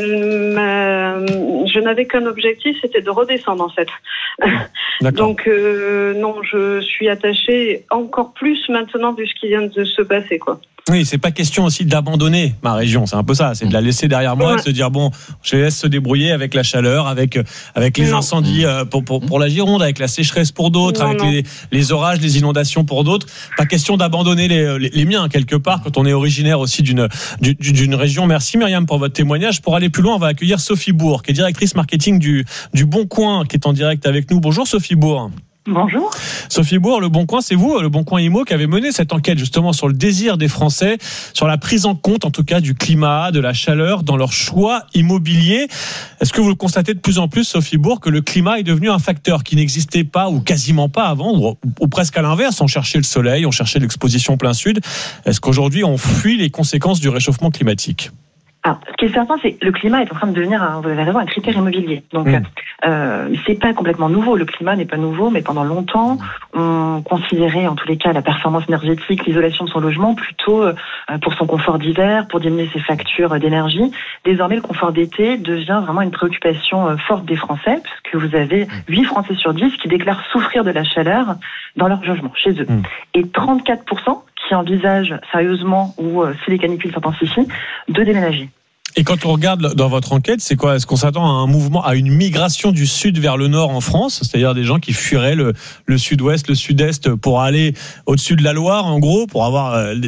je n'avais qu'un objectif, c'était de redescendre en fait. Donc non, je suis attachée encore plus maintenant vu ce qui vient de se passer, quoi. Oui, c'est pas question aussi d'abandonner ma région, c'est un peu ça, c'est de la laisser derrière moi, de se dire bon, je laisse se débrouiller avec la chaleur, avec les incendies pour la Gironde, avec la sécheresse pour d'autres, avec les orages, les inondations pour d'autres. Pas question d'abandonner les miens quelque part quand on est originaire aussi d'une région. Merci Myriam pour votre témoignage. Pour aller plus loin, on va accueillir Sophie Bourg, qui est directrice marketing du Bon Coin, qui est en direct avec nous. Bonjour Sophie Bourg. Bonjour. Sophie Bourg, Le Bon Coin, c'est vous, Le Bon Coin IMO, qui avez mené cette enquête justement sur le désir des Français, sur la prise en compte en tout cas du climat, de la chaleur dans leur choix immobilier. Est-ce que vous le constatez de plus en plus, Sophie Bourg, que le climat est devenu un facteur qui n'existait pas ou quasiment pas avant, ou presque à l'inverse, on cherchait le soleil, on cherchait l'exposition plein sud. Est-ce qu'aujourd'hui on fuit les conséquences du réchauffement climatique ? Alors, ce qui est certain, c'est que le climat est en train de devenir, vous avez raison, un critère immobilier. Donc, c'est pas complètement nouveau. Le climat n'est pas nouveau, mais pendant longtemps, on considérait, en tous les cas, la performance énergétique, l'isolation de son logement, plutôt pour son confort d'hiver, pour diminuer ses factures d'énergie. Désormais, le confort d'été devient vraiment une préoccupation forte des Français, puisque vous avez 8 Français sur 10 qui déclarent souffrir de la chaleur dans leur logement, chez eux. Et 34% qui envisagent sérieusement, ou si les canicules s'intensifient, de déménager. Et quand on regarde dans votre enquête, c'est quoi ? Est-ce qu'on s'attend à un mouvement, à une migration du sud vers le nord en France ? C'est-à-dire des gens qui fuiraient le sud-ouest, le sud-est pour aller au-dessus de la Loire, en gros, pour avoir